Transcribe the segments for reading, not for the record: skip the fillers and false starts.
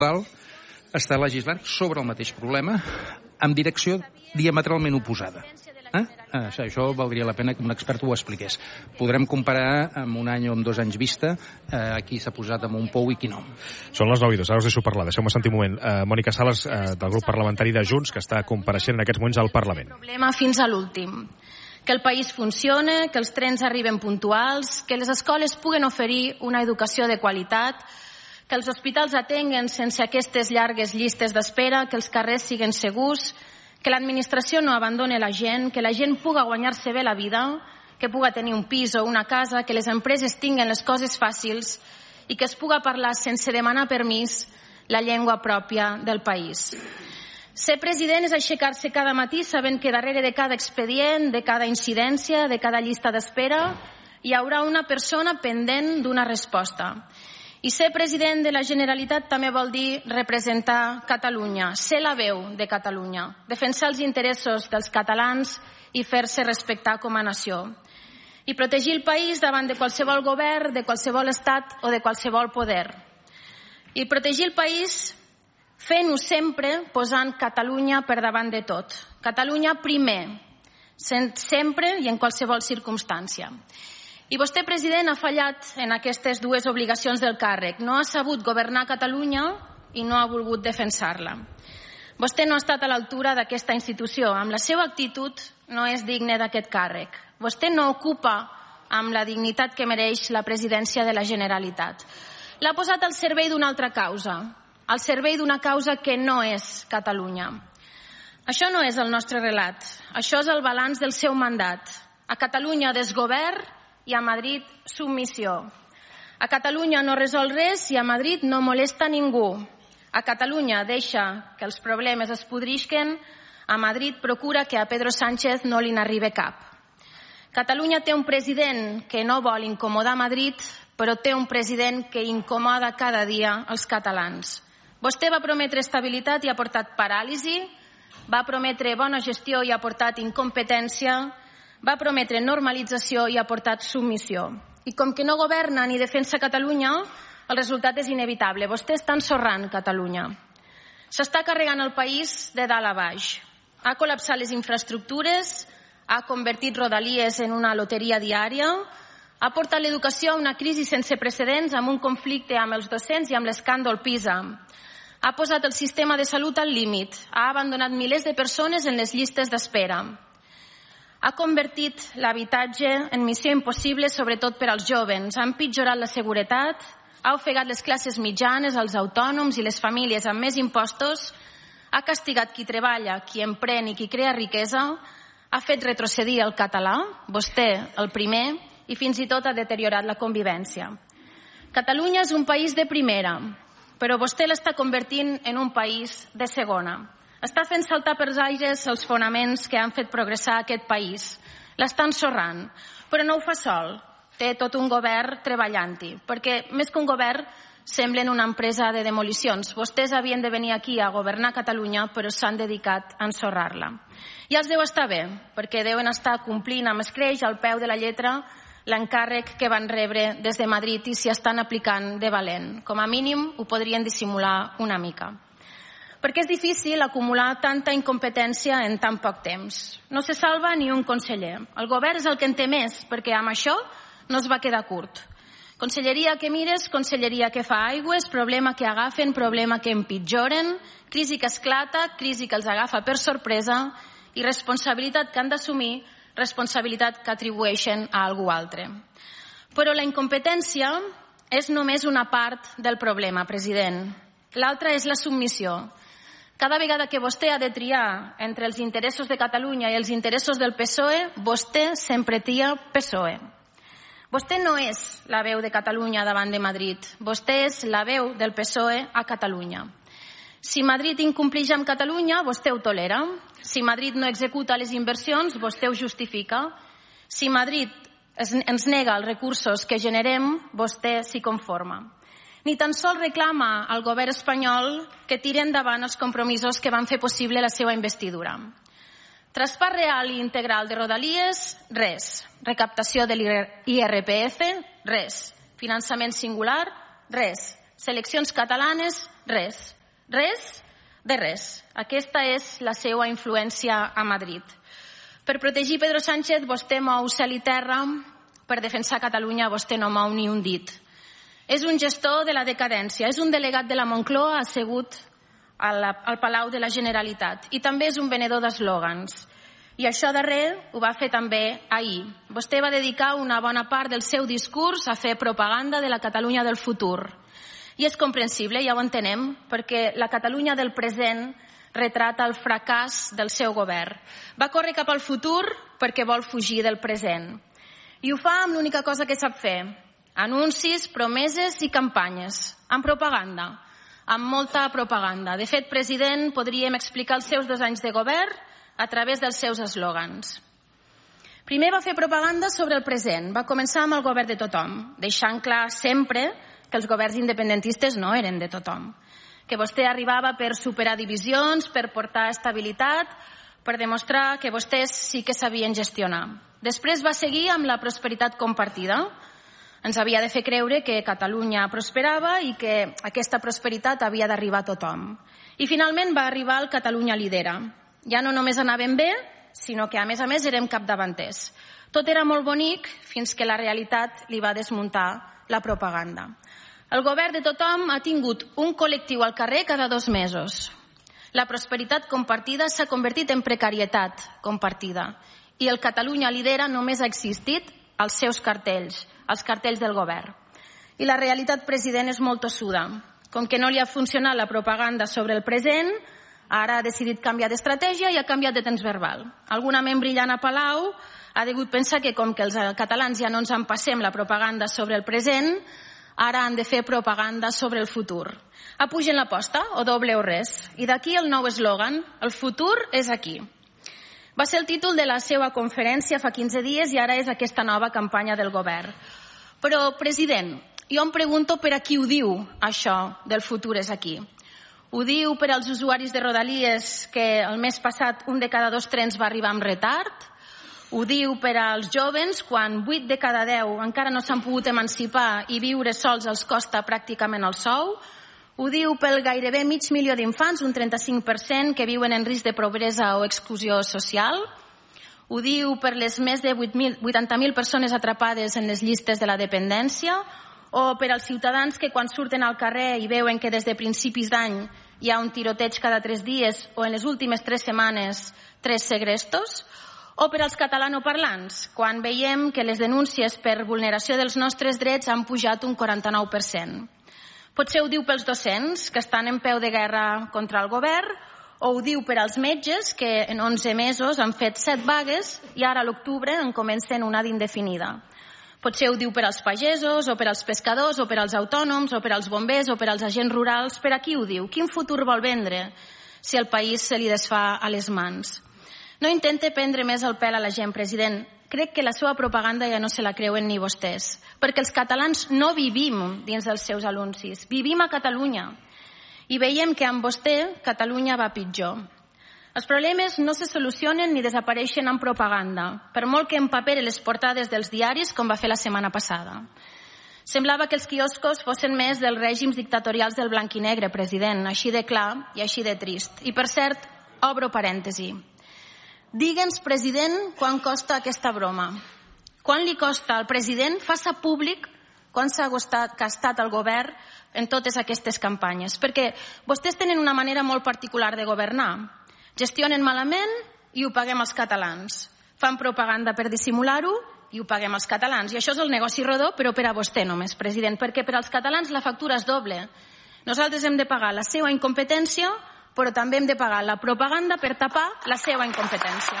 està legislant sobre el mateix problema amb direcció diametralment oposada. Això valdria la pena que un expert ho expliqués. Podrem comparar amb un any o amb 2 anys vista qui s'ha posat en un pou i qui no. Són les 9:02, ara us deixo parlar. Deixeu-me sentir un moment. Mònica Sales, del grup parlamentari de Junts, que està compareixent en aquests moments al Parlament. Problema fins a l'últim. Que el país funcione, que els trens arriben puntuals, que les escoles puguen oferir una educació de qualitat, que els hospitals atenguen sense aquestes llargues llistes d'espera, que els carrers siguin segurs, que l'administració no abandone la gent, que la gent puga guanyar-se bé la vida, que puga tenir un pis o una casa, que les empreses tinguen les coses fàcils i que es puga parlar sense demanar permís la llengua pròpia del país. Ser president és aixecar-se cada matí sabent que darrere de cada expedient, de cada incidència, de cada llista d'espera, hi haurà una persona pendent d'una resposta. I ser president de la Generalitat també vol dir representar Catalunya, ser la veu de Catalunya, defensar els interessos dels catalans i fer-se respectar com a nació. I protegir el país davant de qualsevol govern, de qualsevol estat o de qualsevol poder. I protegir el país fent-ho sempre posant Catalunya per davant de tot. Catalunya primer, sempre i en qualsevol circumstància. I vostè, president, ha fallat en aquestes 2 obligacions del càrrec. No ha sabut governar Catalunya i no ha volgut defensar-la. Vostè no ha estat a l'altura d'aquesta institució. Amb la seva actitud no és digne d'aquest càrrec. Vostè no ocupa amb la dignitat que mereix la presidència de la Generalitat. L'ha posat al servei d'una altra causa, al servei d'una causa que no és Catalunya. Això no és el nostre relat. Això és el balanç del seu mandat. A Catalunya desgovern i a Madrid submissió. A Catalunya no resol res i a Madrid no molesta ningú. A Catalunya deixa que els problemes es podrisquen, a Madrid procura que a Pedro Sánchez no li n'arribi cap. Catalunya té un president que no vol incomodar Madrid, però té un president que incomoda cada dia els catalans. Vostè va prometre estabilitat i ha portat paràlisi, va prometre bona gestió i ha portat incompetència, va prometre normalització i ha portat submissió. I com que no governa ni defensa Catalunya, el resultat és inevitable. Vostè està ensorrant Catalunya. S'està carregant el país de dalt a baix. Ha col·lapsat les infraestructures, ha convertit Rodalies en una loteria diària, ha portat l'educació a una crisi sense precedents amb un conflicte amb els docents i amb l'escàndol PISA. Ha posat el sistema de salut al límit, ha abandonat milers de persones en les llistes d'espera. Ha convertit l'habitatge en missió impossible, sobretot per als jovens. Ha empitjorat la seguretat, ha ofegat les classes mitjanes, els autònoms i les famílies amb més impostos, ha castigat qui treballa, qui emprèn i qui crea riquesa, ha fet retrocedir el català, vostè el primer, i fins i tot ha deteriorat la convivència. Catalunya és un país de primera, però vostè l'està convertint en un país de segona. Està fent saltar pels aires els fonaments que han fet progressar aquest país. L'està ensorrant, però no ho fa sol. Té tot un govern treballant-hi, perquè més que un govern semblen una empresa de demolicions. Vostès havien de venir aquí a governar Catalunya, però s'han dedicat a ensorrar-la. Ja els deu estar bé, perquè deuen estar complint amb escreix al peu de la lletra l'encàrrec que van rebre des de Madrid i s'hi estan aplicant de valent. Com a mínim ho podrien dissimular una mica. Perquè és difícil acumular tanta incompetència en tan poc temps. No se salva ni un conseller. El govern és el que en té més, perquè amb això no es va quedar curt. Conselleria que mires, conselleria que fa aigües, problema que agafen, problema que empitjoren, crisi que esclata, crisi que els agafa per sorpresa i responsabilitat que han d'assumir, responsabilitat que atribueixen a algú altre. Però la incompetència és només una part del problema, president. L'altra és la submissió. Cada vegada que vostè ha de triar entre els interessos de Catalunya i els interessos del PSOE, vostè sempre tria PSOE. Vostè no és la veu de Catalunya davant de Madrid. Vostè és la veu del PSOE a Catalunya. Si Madrid incompleix amb Catalunya, vostè ho tolera. Si Madrid no executa les inversions, vostè ho justifica. Si Madrid ens nega els recursos que generem, vostè s'hi conforma. Ni tan sols reclama al govern espanyol que tiri endavant els compromisos que van fer possible la seva investidura. Traspàs real i integral de Rodalies, res. Recaptació de l'IRPF, res. Finançament singular, res. Seleccions catalanes, Res. Res de res. Aquesta és la seva influència a Madrid. Per protegir Pedro Sánchez, vostè mou cel i terra. Per defensar Catalunya, vostè no mou ni un dit. És un gestor de la decadència, és un delegat de la Moncloa assegut al Palau de la Generalitat i també és un venedor d'eslògans. I això darrer ho va fer també ahir. Vostè va dedicar una bona part del seu discurs a fer propaganda de la Catalunya del futur. I és comprensible, ja ho entenem, perquè la Catalunya del present retrata el fracàs del seu govern. Va córrer cap al futur perquè vol fugir del present. I ho fa amb l'única cosa que sap fer: anuncis, promeses i campanyes, amb propaganda, amb molta propaganda. De fet, president, podríem explicar els seus 2 anys de govern a través dels seus eslògans. Primer va fer propaganda sobre el present. Va començar amb el govern de tothom, deixant clar sempre que els governs independentistes no eren de tothom, que vostè arribava per superar divisions, per portar estabilitat, per demostrar que vostès sí que sabien gestionar. Després va seguir amb la prosperitat compartida. Ens havia de fer creure que Catalunya prosperava i que aquesta prosperitat havia d'arribar a tothom. I finalment va arribar el Catalunya Lidera. Ja no només anàvem bé, sinó que a més érem capdavanters. Tot era molt bonic fins que la realitat li va desmuntar la propaganda. El govern de tothom ha tingut un col·lectiu al carrer cada 2 mesos. La prosperitat compartida s'ha convertit en precarietat compartida. I el Catalunya Lidera només ha existit als seus cartells, als cartells del govern. I la realitat, president, és molt tossuda. Com que no li ha funcionat la propaganda sobre el present, ara ha decidit canviar d'estratègia i ha canviat de temps verbal. Alguna ment brillant a Palau ha degut pensar que com que els catalans ja no ens en passem la propaganda sobre el present, ara han de fer propaganda sobre el futur. Apugen l'aposta, o doble o res. I d'aquí el nou eslògan: el futur és aquí. Va ser el títol de la seva conferència fa 15 dies i ara és aquesta nova campanya del govern. Però, president, jo em pregunto per a qui ho diu, això del futur és aquí. Ho diu per als usuaris de Rodalies, que el mes passat 1 de cada 2 trens va arribar amb retard? Ho diu per als jovens, quan 8 de cada 10 encara no s'han pogut emancipar i viure sols els costa pràcticament el sou? Ho diu pel gairebé 500.000 d'infants, un 35%, que viuen en risc de pobresa o exclusió social? Ho diu per les més de 80.000 persones atrapades en les llistes de la dependència? O per als ciutadans que quan surten al carrer i veuen que des de principis d'any hi ha un tiroteig cada 3 dies o en les últimes 3 setmanes 3 segrestos? O per als catalanoparlants, quan veiem que les denúncies per vulneració dels nostres drets han pujat un 49%. Potser ho diu pels docents, que estan en peu de guerra contra el govern, o ho diu per als metges, que en 11 mesos han fet 7 vagues i ara a l'octubre en comencen una d'indefinida. Potser ho diu per als pagesos, o per als pescadors, o per als autònoms, o per als bombers, o per als agents rurals. Per a qui ho diu? Quin futur vol vendre si el país se li desfà a les mans? No intente prendre més el pèl a la gent, president. Crec que la seva propaganda ja no se la creuen ni vostès, perquè els catalans no vivim dins dels seus anuncis, vivim a Catalunya. I veiem que amb vostè Catalunya va pitjor. Els problemes no se solucionen ni desapareixen amb propaganda, per molt que empapere les portades dels diaris, com va fer la setmana passada. Semblava que els quioscos fossin més dels règims dictatorials del blanc i negre, president, així de clar i així de trist. I per cert, obro parèntesi. Digue'ns, president, quan costa aquesta broma. Quan li costa al president? Faça públic quan s'ha gastat el govern en totes aquestes campanyes. Perquè vostès tenen una manera molt particular de governar. Gestionen malament i ho paguem els catalans. Fan propaganda per dissimular-ho i ho paguem els catalans. I això és el negoci rodó, però per a vostè només, president, perquè per als catalans la factura és doble. Nosaltres hem de pagar la seva incompetència, però també hem de pagar la propaganda per tapar la seva incompetència.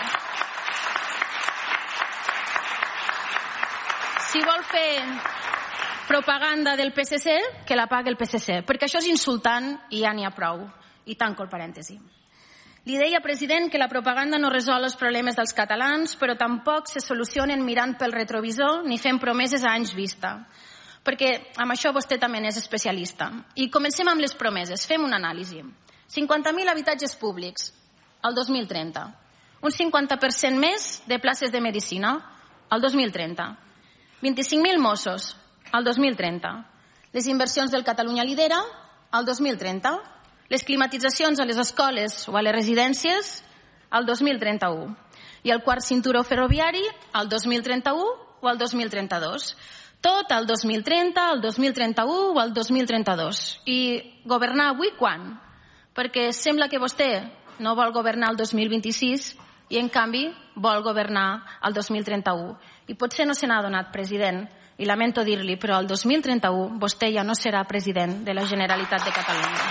Si vol fer propaganda del PSC, que la pagui el PSC, perquè això és insultant i ja n'hi ha prou. I tanco el parèntesi. Li deia, president, que la propaganda no resol els problemes dels catalans, però tampoc se solucionen mirant pel retrovisor ni fent promeses a anys vista. Perquè amb això vostè també és especialista. I comencem amb les promeses. Fem una anàlisi. 50.000 habitatges públics al 2030. Un 50% més de places de medicina al 2030. 25.000 Mossos al 2030. Les inversions del Catalunya Lidera al 2030. Les climatitzacions a les escoles o a les residències al 2031. I el quart cinturó ferroviari al 2031 o al 2032. Tot al 2030, al 2031 o al 2032. I governar avui quan? Perquè sembla que vostè no vol governar el 2026 i en canvi vol governar el 2031. I potser no se n'ha adonat, president, i lamento dir-li, però el 2031 vostè ja no serà president de la Generalitat de Catalunya.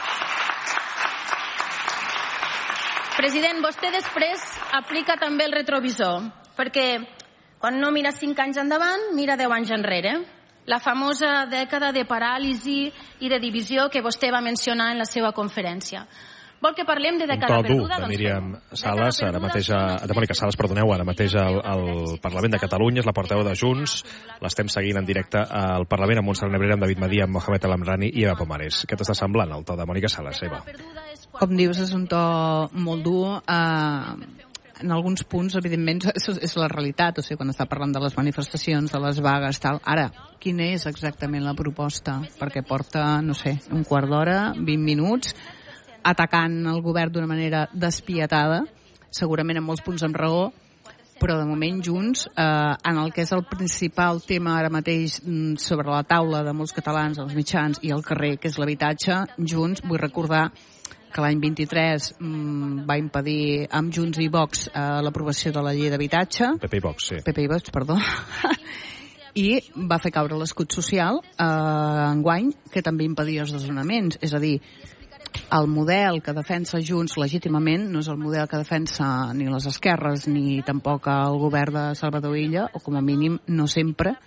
President, vostè després aplica també el retrovisor, perquè quan no mira 5 anys endavant, mira 10 anys enrere. La famosa dècada de paràlisi i de divisió que vostè va mencionar en la seva conferència. Vol que parlem de dècada perduda? De Míriam Sales, ara mateix, de Mònica Sales, perdoneu, ara mateix al Parlament de Catalunya, és la portaveu de Junts, l'estem seguint en directe al Parlament amb Montserrat Nebrera, amb David Madí, amb Mohamed El Amrani i Eva Pomares. Què t'està semblant el to de Mònica Sales, Eva? Com dius, és un to molt dur. En alguns punts, evidentment, és la realitat, o sigui, quan està parlant de les manifestacions, de les vagues, tal. Ara, quina és exactament la proposta? Perquè porta, no sé, un quart d'hora, 20 minuts, atacant el govern d'una manera despietada, segurament en molts punts amb raó, però de moment Junts, en el que és el principal tema ara mateix sobre la taula de molts catalans, els mitjans i el carrer, que és l'habitatge, Junts, vull recordar que l'any 23 va impedir amb Junts i Vox l'aprovació de la llei d'habitatge. PP i Vox, sí. PP i Vox, perdó. I va fer caure l'escut social enguany, que també impedia els desnonaments. És a dir, el model que defensa Junts legítimament no és el model que defensa ni les esquerres ni tampoc el govern de Salvador Illa, o com a mínim no sempre,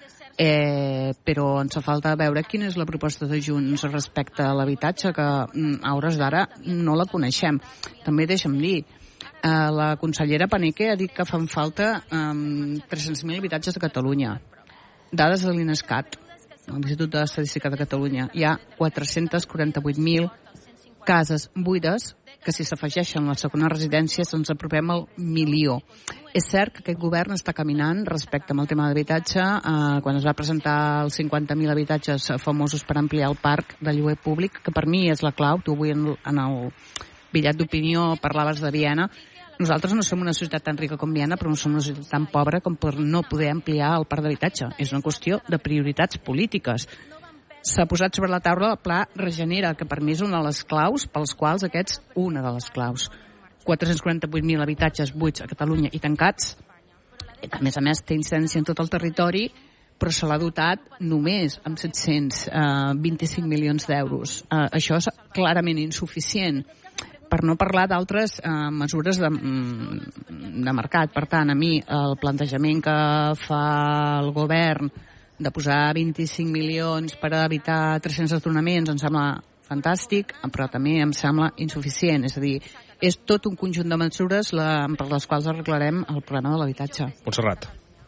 però ens fa falta veure quina és la proposta de Junts respecte a l'habitatge, que a hores d'ara no la coneixem. També deixa'm dir, la consellera Paneque ha dit que fan falta 300.000 habitatges a Catalunya. Dades de l'INESCAT, l'Institut d'Estadística de Catalunya. Hi ha 448.000 cases buides que si s'afegeixen les segones residències ens apropem al 1.000.000. És cert que aquest govern està caminant respecte al tema d'habitatge. Quan es va presentar els 50.000 habitatges famosos per ampliar el parc de lloguer públic, que per mi és la clau, tu avui en el bitllet d'opinió parlaves de Viena. Nosaltres no som una societat tan rica com Viena, però no som una societat tan pobra com per no poder ampliar el parc d'habitatge. És una qüestió de prioritats polítiques. S'ha posat sobre la taula el pla Regenera, que per mi és una de les claus, pels quals aquests, una de les claus. 448.000 habitatges buits a Catalunya i tancats, que a més té incidència en tot el territori, però se l'ha dotat només amb 725 milions d'euros. Això és clarament insuficient, per no parlar d'altres mesures de mercat. Per tant, a mi el plantejament que fa el govern de posar 25 milions per evitar 300 desnonaments em sembla fantàstic, però també em sembla insuficient. És a dir, és tot un conjunt de mesures per les quals arreglarem el problema de l'habitatge. Montserrat.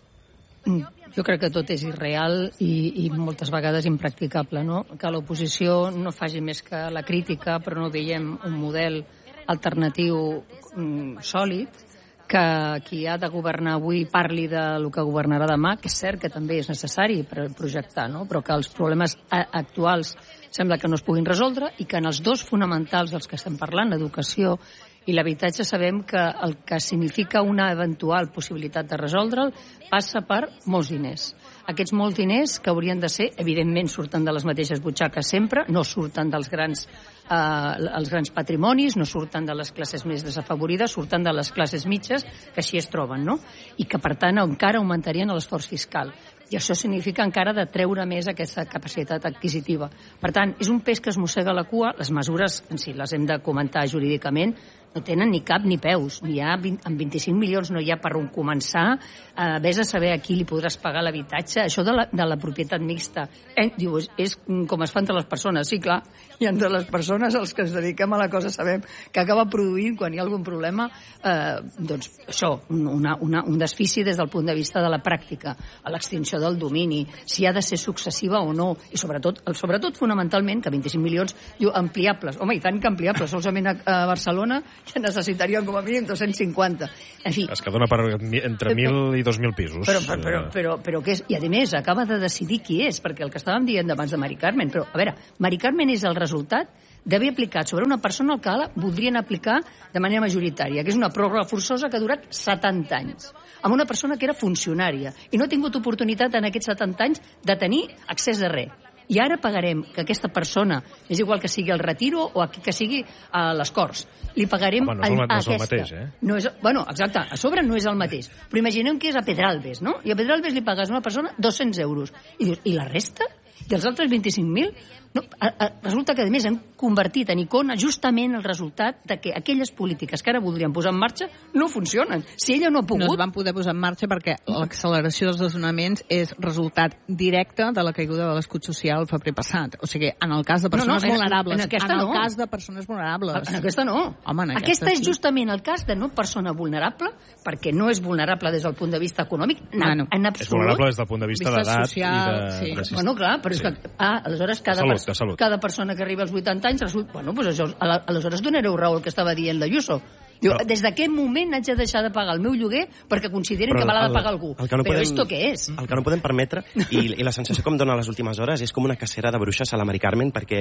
Jo crec que tot és irreal i moltes vegades impracticable, no? Que l'oposició no faci més que la crítica, però no veiem un model alternatiu sòlid, que qui ha de governar avui parli del que governarà demà, que és cert que també és necessari per projectar, no? Però que els problemes actuals sembla que no es puguin resoldre i que en els dos fonamentals dels que estem parlant, l'educació i l'habitatge, sabem que el que significa una eventual possibilitat de resoldre'l passa per molts diners. Aquests molts diners que haurien de ser, evidentment, surten de les mateixes butxaques sempre, no surten dels grans patrimonis, no surten de les classes més desafavorides, surten de les classes mitges, que així es troben, no? I que, per tant, encara augmentarien l'esforç fiscal. I això significa encara de treure més aquesta capacitat adquisitiva. Per tant, és un peix que es mossega la cua. Les mesures, en si les hem de comentar jurídicament, no tenen ni cap ni peus. Amb 25 milions no hi ha per on començar. Ves a saber a qui li podràs pagar l'habitatge. Això de la propietat mixta, diu, és com es fa entre les persones. Sí, clar, i entre les persones els que ens dediquem a la cosa sabem que acaba produint, quan hi ha algun problema, doncs això, un desfici des del punt de vista de la pràctica. A l'extinció això del domini, si ha de ser successiva o no, i sobretot fonamentalment, que 25 milions ampliables. Home, i tant que ampliables, solament a Barcelona ja necessitarien com a mínim 250. En fi, es que dona per entre 1.000 i 2.000 pisos. Però què és? I a més, acaba de decidir qui és, perquè el que estàvem dient abans de Mari Carmen, però a veure, Mari Carmen és el resultat d'haver aplicat sobre una persona el que ara voldrien aplicar de manera majoritària, que és una pròrroga forçosa que ha durat 70 anys, amb una persona que era funcionària i no ha tingut oportunitat en aquests 70 anys de tenir accés a res. I ara pagarem que aquesta persona, és igual que sigui al Retiro o que sigui a les Corts, li pagarem no és el mateix, No és, exacte, a sobre no és el mateix. Però imaginem que és a Pedralbes, no? I a Pedralbes li pagues a una persona 200 euros. I dius, i la resta? I els altres 25.000? No, resulta que, a més, hem convertit en icona justament el resultat de que aquelles polítiques que ara voldrien posar en marxa no funcionen. Si ella no ha pogut... No es van poder posar en marxa perquè l'acceleració dels desnonaments és resultat directe de la caiguda de l'escut social el febrer passat. O sigui, en el cas de persones vulnerables. En aquesta no. En el cas de persones vulnerables. En aquesta no. Home, en aquesta és justament el cas de no persona vulnerable, perquè no és vulnerable des del punt de vista econòmic, en absolut. És vulnerable des del punt de vista d'edat social, i de... Bueno, clar, però és que... aleshores cada persona que arriba als 80 anys resulta... aleshores donareu raó al que estava dient l'Ayuso. Diu, des d'aquest moment haig de deixar de pagar el meu lloguer perquè consideren que me l'ha de pagar algú. Però esto què és? El que no podem permetre, i la sensació que em dona les últimes hores, és com una cacera de bruixes a la Mari Carmen, perquè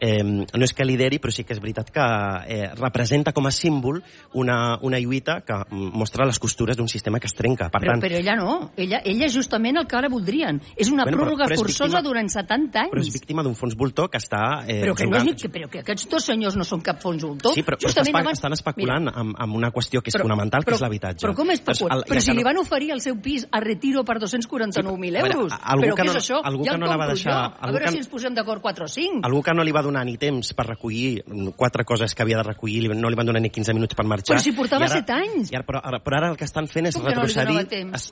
no és que lideri, però sí que és veritat que representa com a símbol una lluita que mostra les costures d'un sistema que es trenca. Però ella no. Ella és justament el que ara voldrien. És una pròrroga forçosa durant 70 anys. Però és víctima d'un fons voltor que està... Però que aquests dos senyors no són cap fons voltor. Sí, però estan especulant amb una qüestió que és fonamental, que és l'habitatge. Però com és especular? Però si li van oferir el seu pis a Retiro per 249.000 euros. Però què és això? Ja el compro jo. A veure si ens posem d'acord 4 o 5. Algú que no li va donar ni temps per recollir 4 coses que havia de recollir, no li van donar ni 15 minuts per marxar. Però si portava 7 anys. Però ara el que estan fent és retrocedir.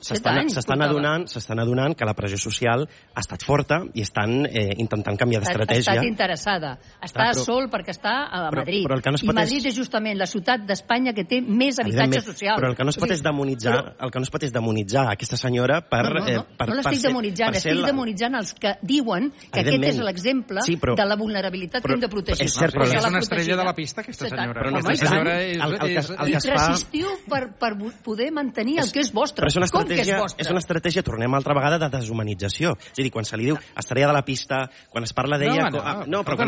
S'estan adonant que la pressió social ha estat forta i estan intentant canviar d'estratègia. Ha estat interessada. Està sol perquè està a Madrid. I Madrid és justament la ciutat d'Espanya que té més habitatge social. Però el que no es pot és demonitzar aquesta senyora per... No l'estic demonitzant, estic demonitzant els que diuen que aquest és l'exemple de la vulnerabilitat que hem de protegir. És cert, però és una estrella de la pista, aquesta senyora. I resistiu per poder mantenir el que és vostre. Com que és vostre? És una estratègia, tornem altra vegada, de deshumanització. És a dir, quan se li diu estrella de la pista, quan es parla d'ella... No, però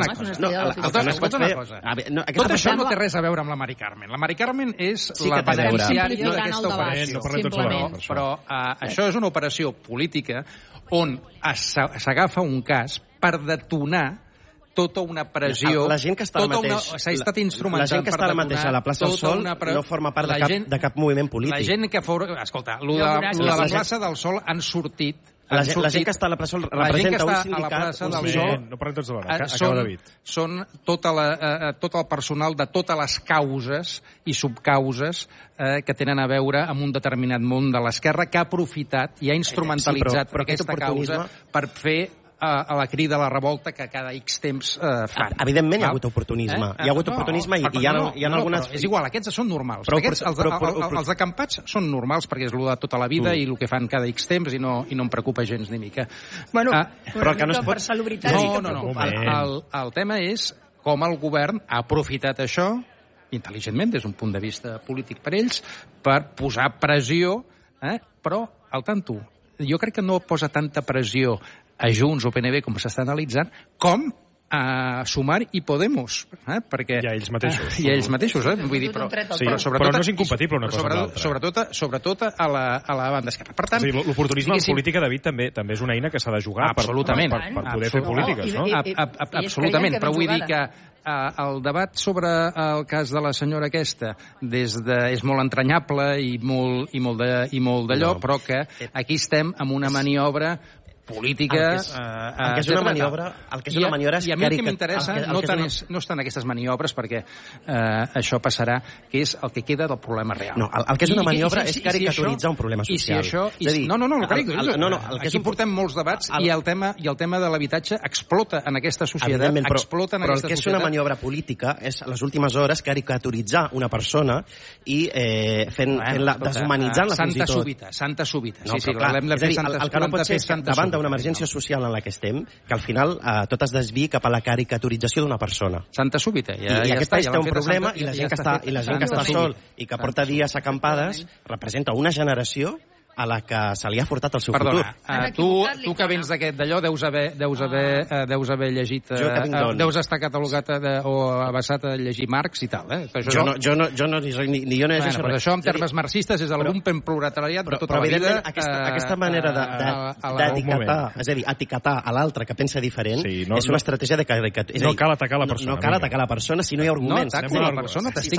tot això no té res a veure amb la Mari Carmen. La Mari Carmen és la beneficiària d'aquesta operació. Però això és una operació política on s'agafa un cas per detonar tota una pressió... La gent que està s'ha estat instrumentant per detonar... La gent que està ara mateix a la plaça del Sol no forma part de cap moviment polític. La gent que... Escolta, lo de la plaça del Sol han sortit... La gent que està a la plaça del Sol representa un sindicat... No parlem tots alhora, acaba David. Són tot el personal de totes les causes i subcauses que tenen a veure amb un determinat món de l'esquerra que ha aprofitat i ha instrumentalitzat aquesta causa per fer a la crida a la revolta que cada X temps fan. Evidentment hi ha hagut oportunisme. Hi ha hagut oportunisme i hi ha algunes... És igual, aquests són normals. Els acampats són normals perquè és el de tota la vida i el que fan cada X temps i no em preocupa gens ni mica. Però el que no es pot... No. El tema és com el govern ha aprofitat això intel·ligentment, des d'un punt de vista polític per ells, per posar pressió, però, al tanto, jo crec que no posa tanta pressió a Junts o PNB, com s'està analitzant, com a Sumar i Podemos, perquè... I a ells mateixos. I a ells mateixos, vull dir, però no és incompatible una cosa amb l'altra. Sobretot a la banda esquerra. Per tant... L'oportunisme en política, David, també és una eina que s'ha de jugar per poder fer polítiques, no? Absolutament, però vull dir que el debat sobre el cas de la senyora aquesta és molt entranyable i molt d'allò, però que aquí estem amb una maniobra política... El que és una maniobra és I a mi el que m'interessa no estan aquestes maniobres, perquè això passarà, que és el que queda del problema real. No, el que és una maniobra és caricaturitzar un problema social. Aquí portem molts debats i el tema de l'habitatge explota en aquesta societat. Però el que és una maniobra política és, a les últimes hores, caricaturitzar una persona i fent-la, deshumanitzant-la fins i tot. Santa súbita. No, però clar, és a dir, el que no pot ser és que davant d'una emergència social en la que estem, que al final tot es desviï cap a la caricaturització d'una persona. Santa súbita. I aquest país té un problema i la gent que està sol i que porta dies acampades representa una generació a la que se li ha furtat el seu futur. Tu que vens d'aquest d'allò deus haver llegit... Deus estar catalogat o avançat a llegir Marx i tal, eh? Jo no ni jo no llegeixo res. Això en termes marxistes és el lumpenproletariat de tota la vida. Aquesta manera d'etiquetar, és a dir, etiquetar a l'altre que pensa diferent, és una estratègia de caricatura. No cal atacar la persona. No cal atacar la persona si no hi ha arguments. No ataco la persona, t'estic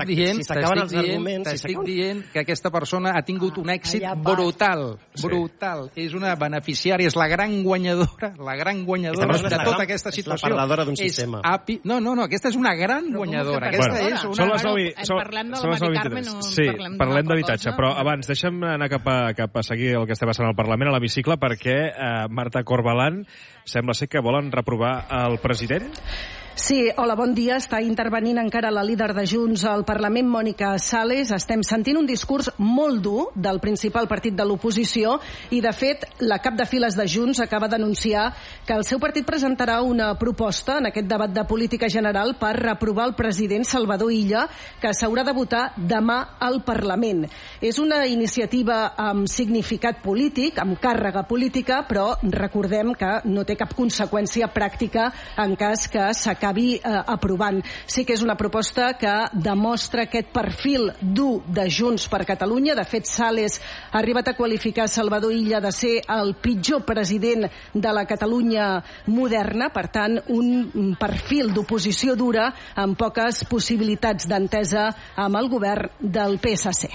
dient que aquesta persona ha tingut un èxit brutal. És una beneficiària, és la gran guanyadora de tota aquesta situació. És la perdedora d'un sistema. No, aquesta és una gran guanyadora. Parlem de la Mari Carmen o parlem d'habitatge, però abans deixa'm anar cap a seguir el que està passant al Parlament, a l'hemicicle, perquè Marta Corbalán sembla ser que volen reprovar el president. Sí, hola, bon dia. Està intervenint encara la líder de Junts al Parlament, Mònica Sales. Estem sentint un discurs molt dur del principal partit de l'oposició i, de fet, la cap de files de Junts acaba d'anunciar que el seu partit presentarà una proposta en aquest debat de política general per reprovar el president Salvador Illa, que s'haurà de votar demà al Parlament. És una iniciativa amb significat polític, amb càrrega política, però recordem que no té cap conseqüència pràctica en cas que s'acabi aprovant. Sí que és una proposta que demostra aquest perfil dur de Junts per Catalunya. De fet, Sales ha arribat a qualificar Salvador Illa de ser el pitjor president de la Catalunya moderna, per tant, un perfil d'oposició dura amb poques possibilitats d'entesa amb el govern del PSC.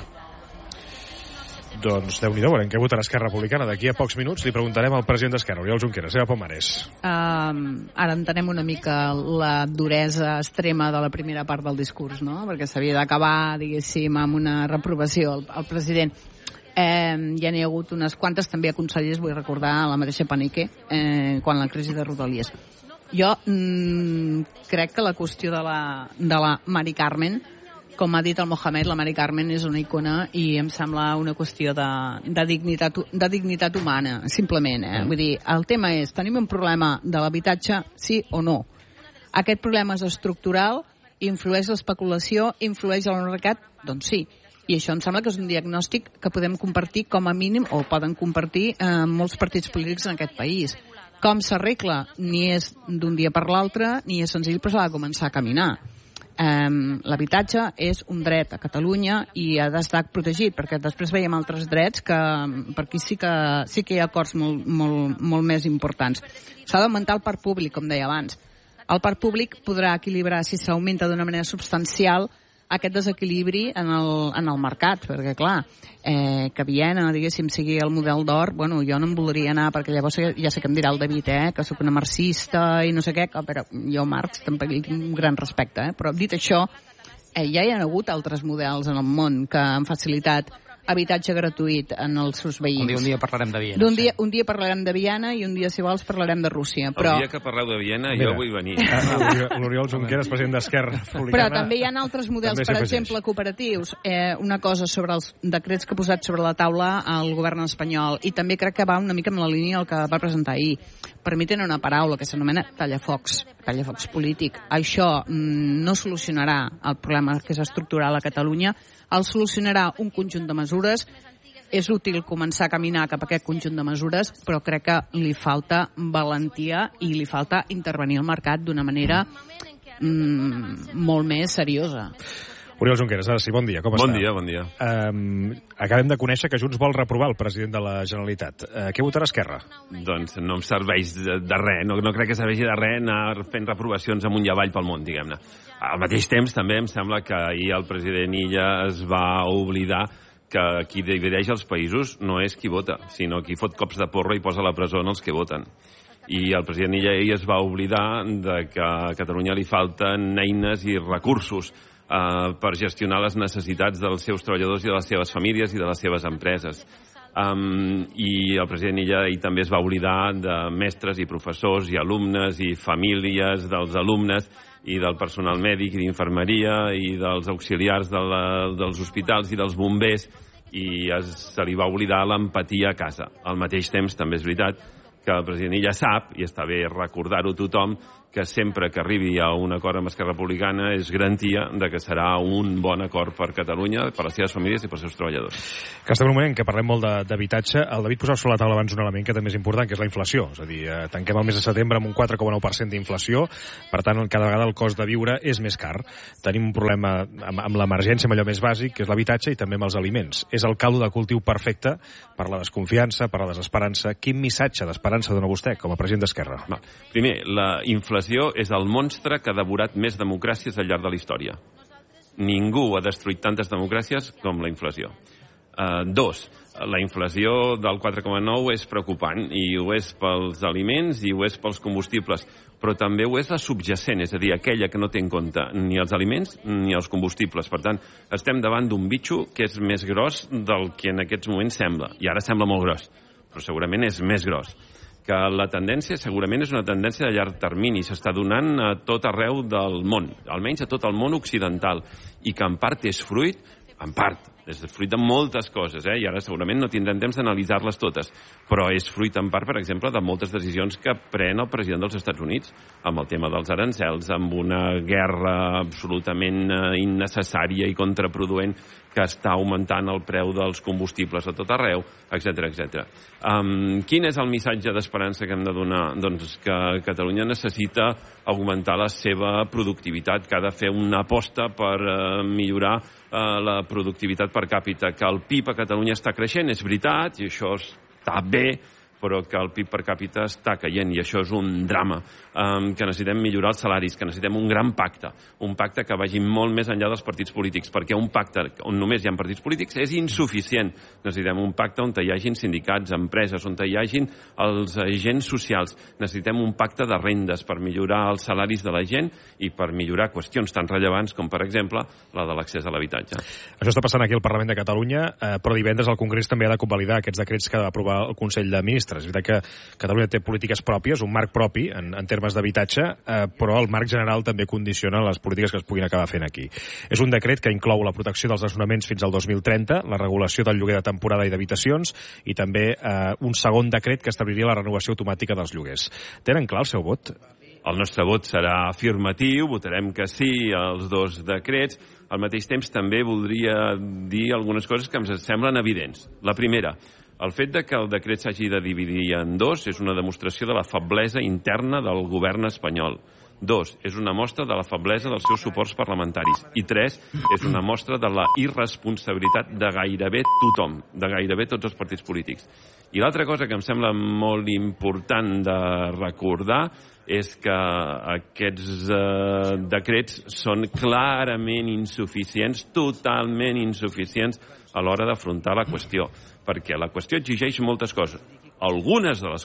Doncs Déu-n'hi-do, veurem què votarà Esquerra Republicana. D'aquí a pocs minuts li preguntarem al president d'Esquerra, Oriol Junqueras. Eva Pomares. Ara entenem una mica la duresa extrema de la primera part del discurs, no? Perquè s'havia d'acabar, diguéssim, amb una reprovació al president. Ja n'hi ha hagut unes quantes, també a consellers, vull recordar la mateixa Panique, quan la crisi de Rodalies. Jo crec que la qüestió de la Mari Carmen, com ha dit el Mohamed, la Mari Carmen és una icona i em sembla una qüestió de dignitat humana, simplement. Vull dir, el tema és, tenim un problema de l'habitatge, sí o no? Aquest problema és estructural, influeix l'especulació, influeix el mercat? Doncs sí. I això em sembla que és un diagnòstic que podem compartir com a mínim, o poden compartir molts partits polítics en aquest país. Com s'arregla? Ni és d'un dia per l'altre, ni és senzill, però s'ha de començar a caminar. L'habitatge és un dret a Catalunya i ha d'estar protegit, perquè després veiem altres drets que per aquí sí que hi ha acords molt més importants. S'ha d'augmentar el parc públic, com deia abans. El parc públic podrà equilibrar, si s'augmenta d'una manera substancial, aquest desequilibri en el mercat, perquè clar, que Viena, diguéssim, sigui el model d'or, bueno, jo no em voldria anar, perquè llavors ja sé que em dirà el David, que sóc una marxista i no sé què, però jo Marx tampoc li tinc un gran respecte, però dit això, ja hi ha hagut altres models en el món que han facilitat habitatge gratuït en els seus veïns. Un dia parlarem de Viena. Un dia parlarem de Viena i un dia, si vols, parlarem de Rússia. El dia que parleu de Viena, jo vull venir. L'Oriol Junqueras, president d'Esquerra Republicana. Però també hi ha altres models, per exemple, cooperatius. Una cosa sobre els decrets que ha posat sobre la taula el govern espanyol, i també crec que va una mica en la línia del que va presentar ahir. Per mi tenen una paraula que s'anomena tallafocs polític. Això no solucionarà el problema que és estructural a Catalunya, el solucionarà un conjunt de mesures. És útil començar a caminar cap a aquest conjunt de mesures, però crec que li falta valentia i li falta intervenir al mercat d'una manera molt més seriosa. Oriol Junqueras, ara sí, bon dia, com està? Bon dia. Acabem de conèixer que Junts vol reprovar el president de la Generalitat. Què votarà Esquerra? Doncs no em serveix de res, no crec que serveixi de res anar fent reprovacions amunt i avall pel món, diguem-ne. Al mateix temps, també em sembla que ahir el president Illa es va oblidar que qui divideix els països no és qui vota, sinó qui fot cops de porra i posa a la presó els que voten. I el president Illa es va oblidar de que a Catalunya li falten eines i recursos per gestionar les necessitats dels seus treballadors i de les seves famílies i de les seves empreses. I el president Illa també es va oblidar de mestres i professors i alumnes i famílies dels alumnes i del personal mèdic i d'infermeria i dels auxiliars dels hospitals i dels bombers, i se li va oblidar l'empatia a casa. Al mateix temps, també és veritat que el president Illa sap, i està bé recordar-ho tothom, que sempre que arribi a un acord amb Esquerra Republicana és garantia de que serà un bon acord per Catalunya, per les seves famílies i per els seus treballadors. Que estem en un moment en què parlem molt d'habitatge. El David posava sobre la taula abans un element que també és important, que és la inflació. És a dir, tanquem el mes de setembre amb un 4,9% d'inflació, per tant, cada vegada el cost de viure és més car. Tenim un problema amb l'emergència, amb allò més bàsic, que és l'habitatge, i també amb els aliments. És el caldo de cultiu perfecte per la desconfiança, per la desesperança. Quin missatge d'esperança dona vostè com a president d'Esquerra? Primer, la inflació és el monstre que ha devorat més democràcies al llarg de la història. Ningú ha destruït tantes democràcies com la inflació. 2. La inflació del 4,9 és preocupant, i ho és pels aliments i ho és pels combustibles, però també ho és la subjacent, és a dir, aquella que no té en compte ni els aliments ni els combustibles. Per tant, estem davant d'un bitxo que és més gros del que en aquests moments sembla, i ara sembla molt gros, però segurament és més gros. Que la tendència segurament és una tendència de llarg termini, s'està donant a tot arreu del món, almenys a tot el món occidental, i que en part és fruit, és fruit de moltes coses, i ara segurament no tindrem temps d'analitzar-les totes, però és fruit en part, per exemple, de moltes decisions que pren el president dels Estats Units, amb el tema dels arancels, amb una guerra absolutament innecessària i contraproduent que està augmentant el preu dels combustibles a tot arreu, etc. Quin és el missatge d'esperança que hem de donar? Doncs que Catalunya necessita augmentar la seva productivitat, que ha de fer una aposta per millorar la productivitat per càpita, que el PIB a Catalunya està creixent, és veritat, i això està bé, però que el PIB per càpita està caient, i això és un drama, que necessitem millorar els salaris, que necessitem un gran pacte, un pacte que vagi molt més enllà dels partits polítics, perquè un pacte on només hi ha partits polítics és insuficient. Necessitem un pacte on hi hagin sindicats, empreses, on hi hagin els agents socials. Necessitem un pacte de rendes per millorar els salaris de la gent i per millorar qüestions tan rellevants com, per exemple, la de l'accés a l'habitatge. Això està passant aquí al Parlament de Catalunya, però divendres el Congrés també ha de convalidar aquests decrets que ha d'aprovar el Consell de Ministres. És veritat que Catalunya té polítiques pròpies, un marc propi en termes d'habitatge, però el marc general també condiciona les polítiques que es puguin acabar fent aquí. És un decret que inclou la protecció dels desnonaments fins al 2030, la regulació del lloguer de temporada i d'habitacions, i també un segon decret que establiria la renovació automàtica dels lloguers. Tenen clar el seu vot? El nostre vot serà afirmatiu, votarem que sí als dos decrets. Al mateix temps també voldria dir algunes coses que ens semblen evidents. La primera, el fet de que el decret s'hagi de dividir en dos és una demostració de la feblesa interna del govern espanyol. 2, és una mostra de la feblesa dels seus suports parlamentaris. I 3, és una mostra de la irresponsabilitat de gairebé tothom, de gairebé tots els partits polítics. I l'altra cosa que em sembla molt important de recordar és que aquests decrets són clarament insuficients, totalment insuficients a l'hora d'afrontar la qüestió, perquè la qüestió exigeix moltes coses, algunes de les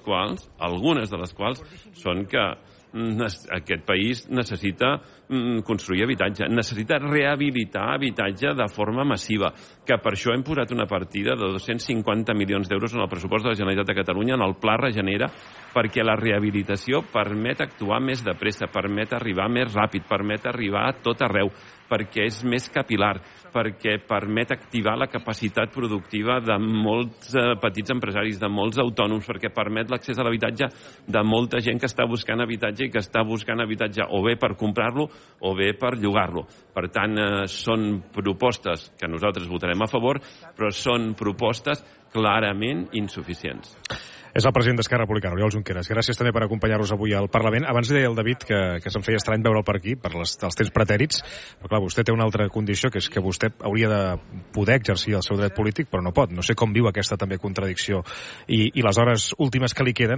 quals són que aquest país necessita construir habitatge, necessita rehabilitar habitatge de forma massiva, que per això hem posat una partida de 250 milions d'euros en el pressupost de la Generalitat de Catalunya, en el Pla Regenera, perquè la rehabilitació permet actuar més de pressa, permet arribar més ràpid, permet arribar a tot arreu, perquè és més capilar, perquè permet activar la capacitat productiva de molts petits empresaris, de molts autònoms, perquè permet l'accés a l'habitatge de molta gent que està buscant habitatge i que està buscant habitatge o bé per comprar-lo o bé per llogar-lo. Per tant, són propostes que nosaltres votarem a favor, però són propostes clarament insuficients. És el president d'Esquerra Republicana, Oriol Junqueras. Gràcies també per acompanyar-nos avui al Parlament. Abans deia el David que se'm feia estrany veure'l per aquí, per els temps pretèrits, però clar, vostè té una altra condició, que és que vostè hauria de poder exercir el seu dret polític, però no pot. No sé com viu aquesta també contradicció. I les hores últimes que li queden,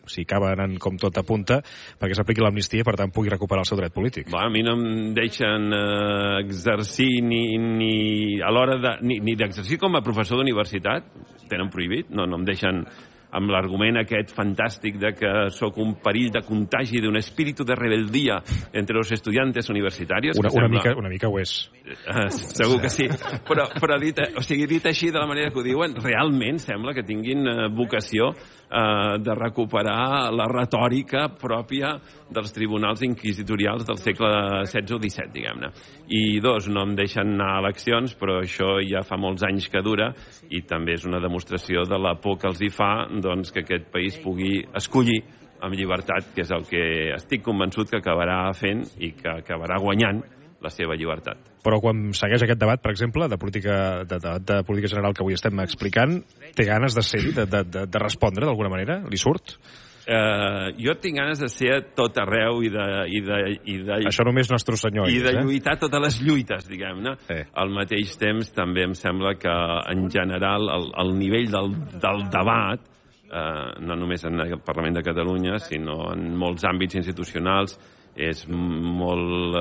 si acaba anant com tot apunta, perquè s'apliqui l'amnistia i per tant pugui recuperar el seu dret polític. A mi no em deixen exercir ni a l'hora ni d'exercir com a professor d'universitat, tenen prohibit, no em deixen amb l'argument aquest fantàstic de que sóc un perill de contagi d'un espíritu de rebeldia entre los estudiantes universitarios. Una mica ho és. Segur que sí. Però dit així, de la manera que ho diuen, realment sembla que tinguin vocació de recuperar la retòrica pròpia dels tribunals inquisitorials del segle XVI o XVII, diguem-ne. I dos, no em deixen anar a eleccions, però això ja fa molts anys que dura i també és una demostració de la por que els hi fa doncs, que aquest país pugui escollir amb llibertat, que és el que estic convençut que acabarà fent i que acabarà guanyant la seva llibertat. Però quan segueix aquest debat, per exemple, de política general que avui estem explicant, té ganes de ser-hi, de respondre d'alguna manera? Li surt? Jo tinc ganes de ser a tot arreu i de això només Nostre Senyor i de lluitar totes les lluites, diguem-ne. Al mateix temps també em sembla que en general el nivell del debat, no només en el Parlament de Catalunya, sinó en molts àmbits institucionals, és molt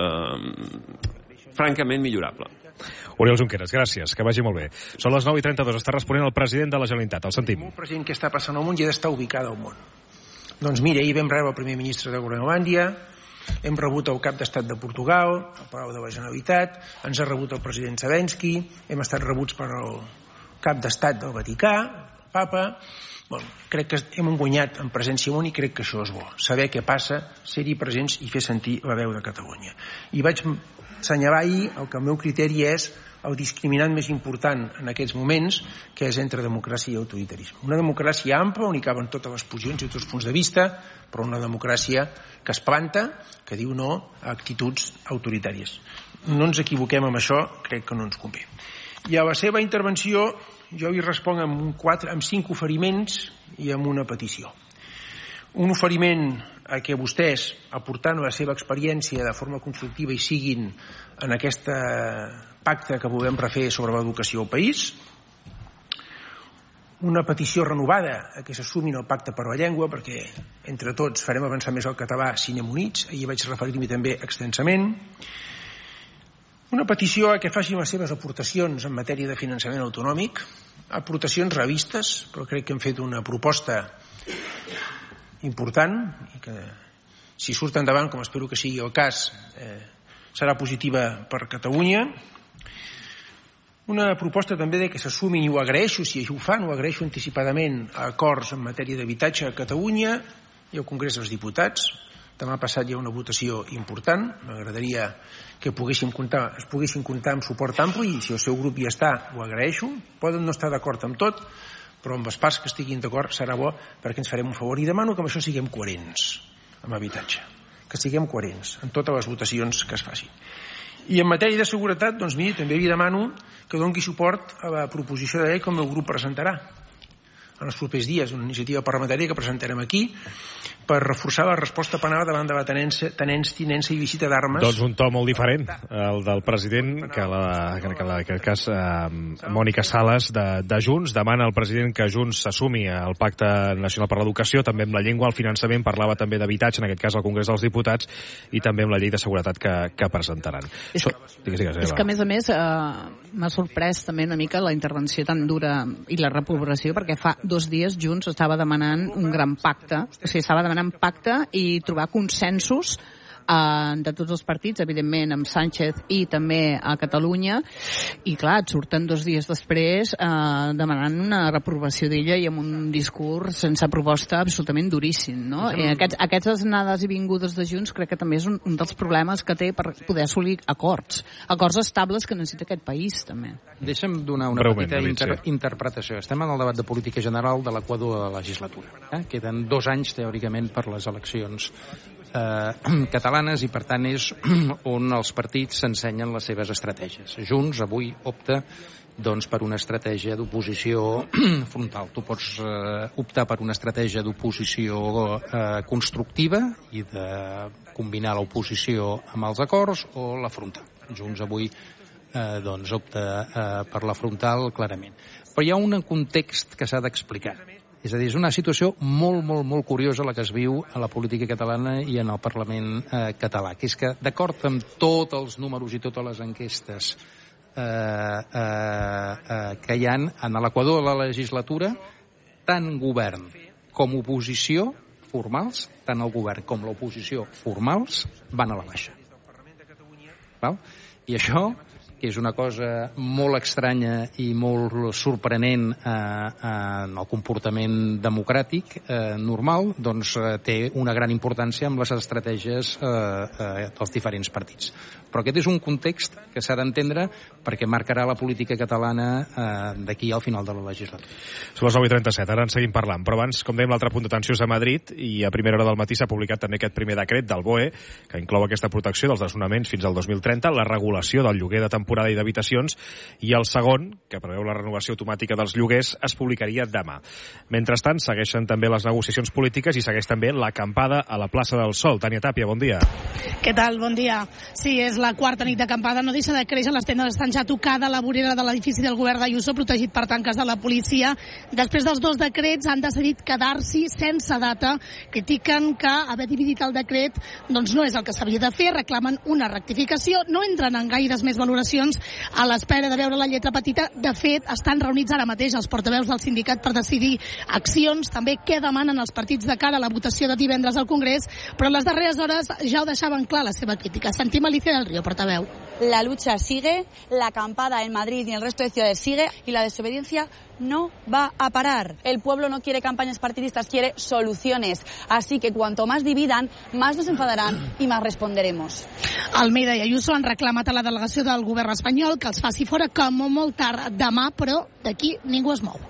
francament millorable. Oriol Junqueras, gràcies, que vagi molt bé. Són les 9:32, està responent el president de la Generalitat, el sentim. El president que està passant al món i ha d'estar ubicat al món. Doncs mira, ahir vam rebre el primer ministre de Groenlàndia, hem rebut el cap d'estat de Portugal, al Palau de la Generalitat, ens ha rebut el president Zelensky, hem estat rebuts per el cap d'estat del Vaticà, el papa. Bueno, crec que hem guanyat en presència al món i crec que això és bo. Saber què passa, ser-hi presents i fer sentir la veu de Catalunya. I vaig assenyalar ahir el que el meu criteri és el discriminant més important en aquests moments, que és entre democràcia i autoritarisme. Una democràcia ampla on hi caben totes les posicions i tots els punts de vista, però una democràcia que es planta, que diu no a actituds autoritàries. No ens equivoquem amb això, crec que no ens convé. I a la seva intervenció jo hi responc amb 5 oferiments i amb una petició. Un oferiment a que vostès, aportant la seva experiència de forma constructiva i siguin en aquest pacte que volem refer sobre l'educació al país. Una petició renovada a que s'assumin el pacte per la llengua, perquè entre tots farem avançar més el català si anem units. Ahir vaig referir-m'hi també extensament. Una petició a que facin les seves aportacions en matèria de finançament autonòmic, aportacions revistes, però crec que hem fet una proposta important i que, si surt endavant, com espero que sigui el cas, serà positiva per Catalunya. Una proposta també de que s'assumin, i ho agraeixo si ho fan, ho agraeixo anticipadament, acords en matèria d'habitatge a Catalunya i al Congrés dels Diputats. Demà passat hi ha una votació important. M'agradaria que es poguessin comptar amb suport ampli i si el seu grup hi està, ho agraeixo. Poden no estar d'acord amb tot, però amb les parts que estiguin d'acord serà bo perquè ens farem un favor. I demano que amb això siguem coherents amb habitatge, que siguem coherents en totes les votacions que es facin. I en matèria de seguretat, doncs miri, també li demano que doni suport a la proposició de llei que el meu grup presentarà en els propers dies, una iniciativa parlamentària que presentarem aquí per reforçar la resposta penal davant de la tinença i visita d'armes. Doncs un to molt diferent, el del president, que en aquest cas Mònica Sales de Junts. Demana al president que Junts s'assumi al Pacte Nacional per l'Educació, també amb la llengua, el finançament, parlava també d'habitatge, en aquest cas al Congrés dels Diputats, i també amb la llei de seguretat que presentaran. És que a més m'ha sorprès també una mica la intervenció tan dura i la reprovació, perquè fa 2 dies Junts estava demanant un gran pacte, o sigui, estava demanant pacte i trobar consensos de tots els partits, evidentment amb Sánchez i també a Catalunya, i clar, et surten 2 dies després demanant una reprovació d'ella i amb un discurs sense proposta absolutament duríssim, no? Aquestes anades i vingudes de Junts crec que també és un dels problemes que té per poder assolir acords estables que necessita aquest país, també. Deixa'm donar una petita interpretació. Estem en el debat de política general de l'equador de la legislatura. Queden 2 anys, teòricament, per les eleccions catalanes i, per tant, és on els partits s'ensenyen les seves estratègies. Junts avui opta doncs, per una estratègia d'oposició frontal. Tu pots optar per una estratègia d'oposició constructiva i de combinar l'oposició amb els acords o la frontal. Junts avui doncs, opta per la frontal clarament. Però hi ha un context que s'ha d'explicar És a dir, és una situació molt, molt, molt curiosa la que es viu a la política catalana i en el Parlament català, que és que, d'acord amb tots els números i totes les enquestes que hi ha en l'equador de la legislatura, tant govern com oposició formals, tant el govern com l'oposició formals, van a la baixa. Val? I això, que és una cosa molt estranya i molt sorprenent en el comportament democràtic normal, doncs té una gran importància amb les estratègies dels diferents partits. Però aquest és un context que s'ha d'entendre perquè marcarà la política catalana d'aquí al final de la legislatura. Són les 9:37, ara en seguim parlant. Però abans, com dèiem, l'altre punt d'atenció és a Madrid i a primera hora del matí s'ha publicat també aquest primer decret del BOE que inclou aquesta protecció dels desnonaments fins al 2030, la regulació del lloguer de temporada i d'habitacions, i el segon, que preveu la renovació automàtica dels lloguers, es publicaria demà. Mentrestant, segueixen també les negociacions polítiques i segueix també l'acampada a la plaça del Sol. Tània Tàpia, bon dia. Què tal? Bon dia. Sí, és la quarta nit d'acampada, no deixa de créixer, les tendes estan ja tocades, la vorera de l'edifici del govern d'Ayuso, protegit per tanques de la policia. Després dels dos decrets han decidit quedar-s'hi sense data, critiquen que haver dividit el decret doncs no és el que s'havia de fer, reclamen una rectificació, no entren en gaires més valoracions a l'espera de veure la lletra petita. De fet, estan reunits ara mateix els portaveus del sindicat per decidir accions, també què demanen els partits de cara a la votació de divendres al Congrés, però en les darreres hores ja ho deixaven clar la seva crítica. Sentim Alicia del Río, portaveu. La lucha sigue, la acampada en Madrid y en el resto de ciudades sigue y la desobediencia no va a parar. El pueblo no quiere campañas partidistas, quiere soluciones. Así que cuanto más dividan, más nos enfadarán y más responderemos. Almeida i Ayuso han reclamat a la delegació del govern espanyol que els faci fora com molt tard demà, però d'aquí ningú es mou.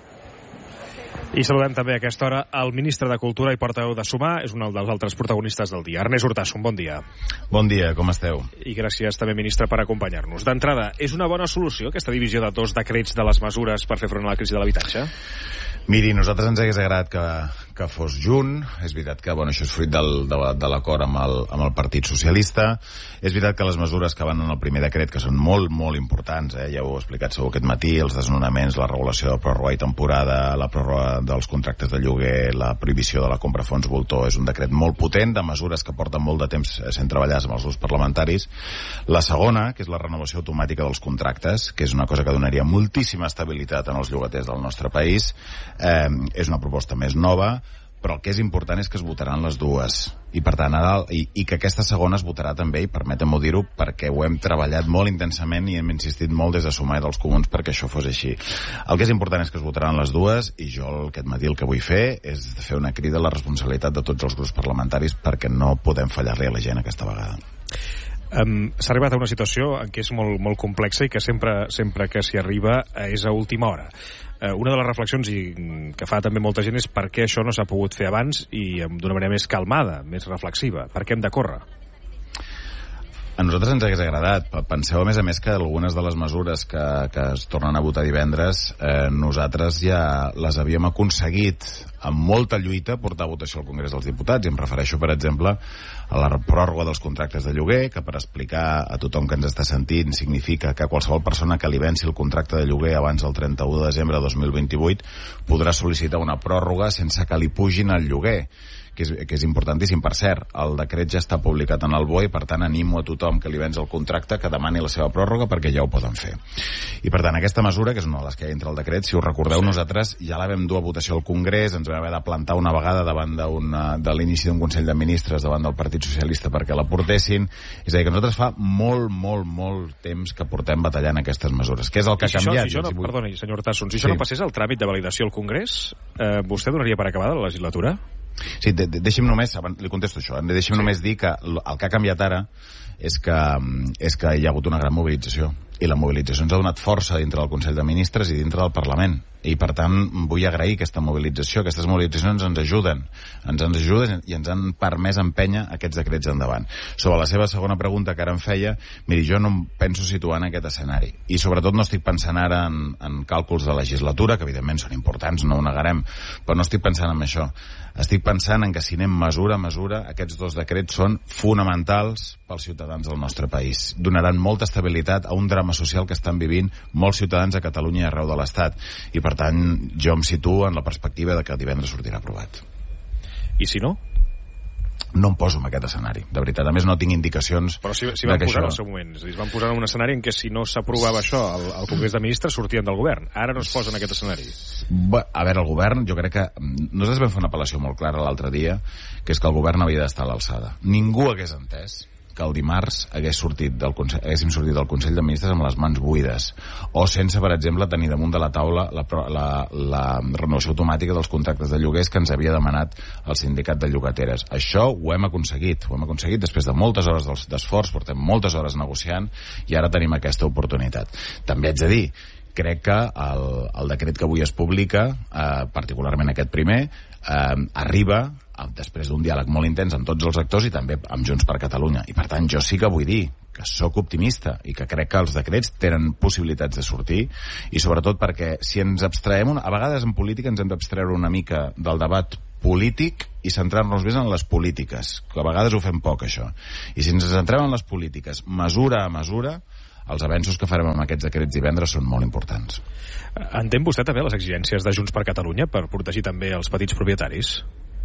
I saludem també a aquesta hora el ministre de Cultura i portaveu de Sumar, és un dels altres protagonistes del dia. Ernest Urtasun, bon dia. Bon dia, com esteu? I gràcies també, ministre, per acompanyar-nos. D'entrada, és una bona solució aquesta divisió de dos decrets de les mesures per fer front a la crisi de l'habitatge? Miri, a nosaltres ens hagués agradat que fos junt. És veritat que això és fruit de l'acord amb el Partit Socialista. És veritat que les mesures que van en el primer decret, que són molt, molt importants, ja ho he explicat segur aquest matí, els desnonaments, la regulació de pròrroga i temporada, la pròrroga dels contractes de lloguer, la prohibició de la compra a fons voltor, és un decret molt potent, de mesures que porten molt de temps sent treballades amb els grups parlamentaris. La segona, que és la renovació automàtica dels contractes, que és una cosa que donaria moltíssima estabilitat en els llogaters del nostre país, és una proposta més nova, però el que és important és que es votaran les dues i per tant i que aquesta segona es votarà també, i permetem-m'ho dir-ho, perquè ho hem treballat molt intensament i hem insistit molt des de Sumar i dels Comuns perquè això fos així. El que és important és que es votaran les dues, i jo aquest matí el que vull fer és fer una crida a la responsabilitat de tots els grups parlamentaris perquè no podem fallar-li a la gent aquesta vegada. S'ha arribat a una situació en què és molt, molt complexa i que sempre que s'hi arriba és a última hora. Una de les reflexions que fa també molta gent és per què això no s'ha pogut fer abans i d'una manera més calmada, més reflexiva. Per què hem de córrer? A nosaltres ens hagués agradat. Penseu, a més, que algunes de les mesures que es tornen a votar divendres nosaltres ja les havíem aconseguit amb molta lluita portar a votació al Congrés dels Diputats, i em refereixo, per exemple, a la pròrroga dels contractes de lloguer, que per explicar a tothom que ens està sentint significa que qualsevol persona que li venci el contracte de lloguer abans del 31 de desembre de 2028 podrà sol·licitar una pròrroga sense que li pugin el lloguer, que és importantíssim. Per cert, el decret ja està publicat en el BOE, i per tant animo a tothom que li venç el contracte que demani la seva pròrroga, perquè ja ho poden fer. I per tant, aquesta mesura, que és una de les que hi entra al decret, si us recordeu, nosaltres ja la vam dur a votació al Congrés, ens vam haver de plantar una vegada davant de l'inici d'un Consell de Ministres davant del Partit Socialista perquè la portessin. És a dir, que nosaltres fa molt temps que portem batallant aquestes mesures. Què és el que ha canviat? Perdoni, senyor Urtasun, si això no passés el tràmit de validació al Congrés, vostè donaria per acabada la legislatura? Sí, deixi'm només, li contesto això, deixi'm només dir que el que ha canviat ara és que hi ha hagut una gran mobilització, i la mobilització ens ha donat força dintre del Consell de Ministres i dintre del Parlament, i per tant vull agrair aquesta mobilització. Aquestes mobilitzacions ens ajuden i ens han permès empènyer aquests decrets endavant. Sobre la seva segona pregunta que ara em feia, miri, jo no em penso situar en aquest escenari, i sobretot no estic pensant ara en càlculs de legislatura, que evidentment són importants, no ho negarem, però no estic pensant en això. Estic pensant en que si anem mesura a mesura, aquests dos decrets són fonamentals pels ciutadans del nostre país. Donaran molta estabilitat a un drama social que estan vivint molts ciutadans a Catalunya i arreu de l'Estat. I per per tant, jo em situo en la perspectiva de que divendres sortirà aprovat. I si no? No em poso en aquest escenari, de veritat. A més, no tinc indicacions... Però si van posar en el seu moment. És a dir, es van posar en un escenari en què si no s'aprovava això al Congrés de Ministres sortien del govern. Ara no es posa en aquest escenari. A veure, el govern, jo crec que... Nosaltres vam fer una apel·lació molt clara l'altre dia, que és que el govern havia d'estar a l'alçada. Ningú hagués entès que el dimarts haguéssim sortit del Consell de Ministres amb les mans buides, o sense, per exemple, tenir damunt de la taula la renovació automàtica dels contractes de lloguers que ens havia demanat el sindicat de llogateres. Això ho hem aconseguit després de moltes hores d'esforç, portem moltes hores negociant i ara tenim aquesta oportunitat. També haig de dir, crec que el decret que avui es publica, particularment aquest primer, arriba després d'un diàleg molt intens amb tots els actors i també amb Junts per Catalunya. I per tant, jo sí que vull dir que sóc optimista i que crec que els decrets tenen possibilitats de sortir, i sobretot perquè si ens abstraem, a vegades en política ens hem d'abstreure una mica del debat polític i centrar-nos més en les polítiques, que a vegades ho fem poc, això. I si ens centrem en les polítiques, mesura a mesura, els avenços que farem amb aquests decrets divendres són molt importants. Entén vostè també les exigències de Junts per Catalunya per protegir també els petits propietaris?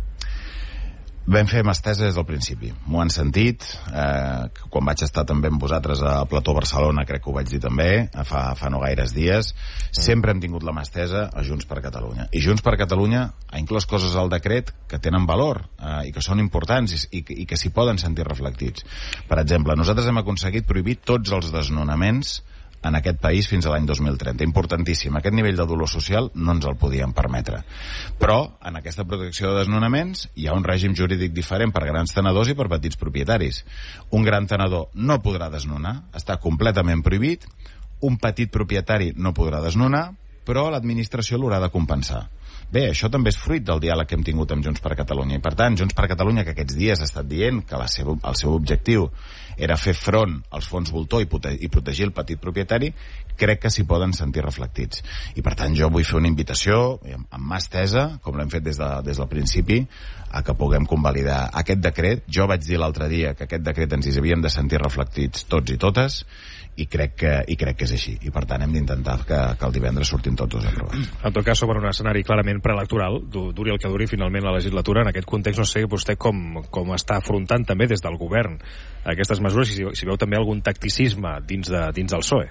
Vam fer mà estesa des del principi. M'ho han sentit. Quan vaig estar també amb vosaltres a Plató Barcelona, crec que ho vaig dir també, fa no gaires dies. Sempre hem tingut la mà estesa a Junts per Catalunya. I Junts per Catalunya ha inclòs coses al decret que tenen valor i que són importants i que s'hi poden sentir reflectits. Per exemple, nosaltres hem aconseguit prohibir tots els desnonaments en aquest país fins a l'any 2030. Importantíssim. Aquest nivell de dolor social no ens el podíem permetre. Però, en aquesta protecció de desnonaments, hi ha un règim jurídic diferent per grans tenedors i per petits propietaris. Un gran tenedor no podrà desnonar, està completament prohibit. Un petit propietari no podrà desnonar, però l'administració l'haurà de compensar. Bé, això també és fruit del diàleg que hem tingut amb Junts per Catalunya. I per tant, Junts per Catalunya, que aquests dies ha estat dient que el seu objectiu era fer front als fons voltor i protegir el petit propietari, crec que s'hi poden sentir reflectits. I per tant, jo vull fer una invitació amb mà estesa, com l'hem fet des del principi, a que puguem convalidar aquest decret. Jo vaig dir l'altre dia que aquest decret ens hi havíem de sentir reflectits tots i totes, i crec que és així. I per tant hem d'intentar que el divendres surtin tots els aprovats. En tot cas, sobre un escenari clarament preelectoral, duri el que duri finalment la legislatura, en aquest context no sé vostè com està afrontant també des del govern aquestes mesures i si veu també algun tacticisme dins del PSOE.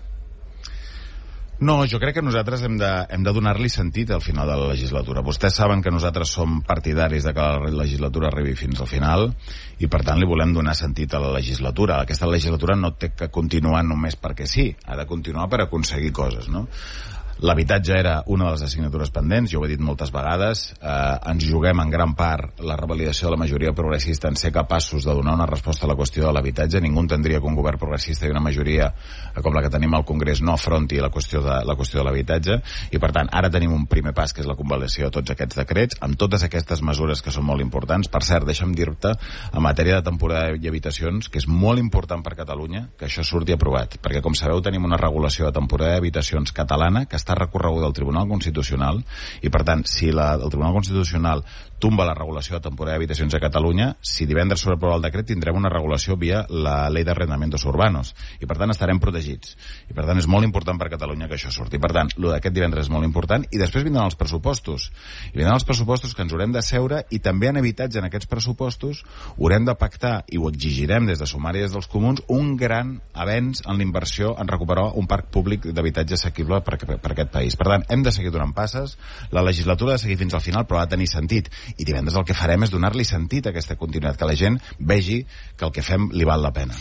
No, jo crec que nosaltres hem de donar-li sentit al final de la legislatura. Vostès saben que nosaltres som partidaris de que la legislatura arribi fins al final i per tant li volem donar sentit a la legislatura. Aquesta legislatura no té que continuar només perquè sí, ha de continuar per aconseguir coses, no? L'habitatge era una de les assignatures pendents, jo ho he dit moltes vegades, ens juguem en gran part la revalidació de la majoria progressista en ser capaços de donar una resposta a la qüestió de l'habitatge. Ningú entendria que un govern progressista i una majoria com la que tenim al Congrés no afronti la qüestió de l'habitatge, i per tant ara tenim un primer pas que és la convalidació de tots aquests decrets, amb totes aquestes mesures que són molt importants. Per cert, deixa'm dir-te, en matèria de temporada i habitacions, que és molt important per Catalunya que això surti aprovat, perquè com sabeu tenim una regulació de temporada d'habitacions catalana que està recorreguda al Tribunal Constitucional, i per tant, si el Tribunal Constitucional tumba la regulació de temporada d'habitacions a Catalunya, si divendres s'aprova el decret tindrem una regulació via la Ley de Arrendamientos Urbanos, i per tant estarem protegits, i per tant és molt important per Catalunya que això surti. Per tant, el d'aquest divendres és molt important, i després vindran els pressupostos, i vindran els pressupostos que ens haurem de seure, i també en habitatge en aquests pressupostos haurem de pactar, i ho exigirem des de Sumar i des dels comuns, un gran avenç en l'inversió en recuperar un parc públic d'habitatge assequible per aquest país. Per tant, hem de seguir donant passes, la legislatura ha de seguir fins al final, però ha de tenir sentit, i divendres el que farem és donar-li sentit a aquesta continuïtat, que la gent vegi que el que fem li val la pena.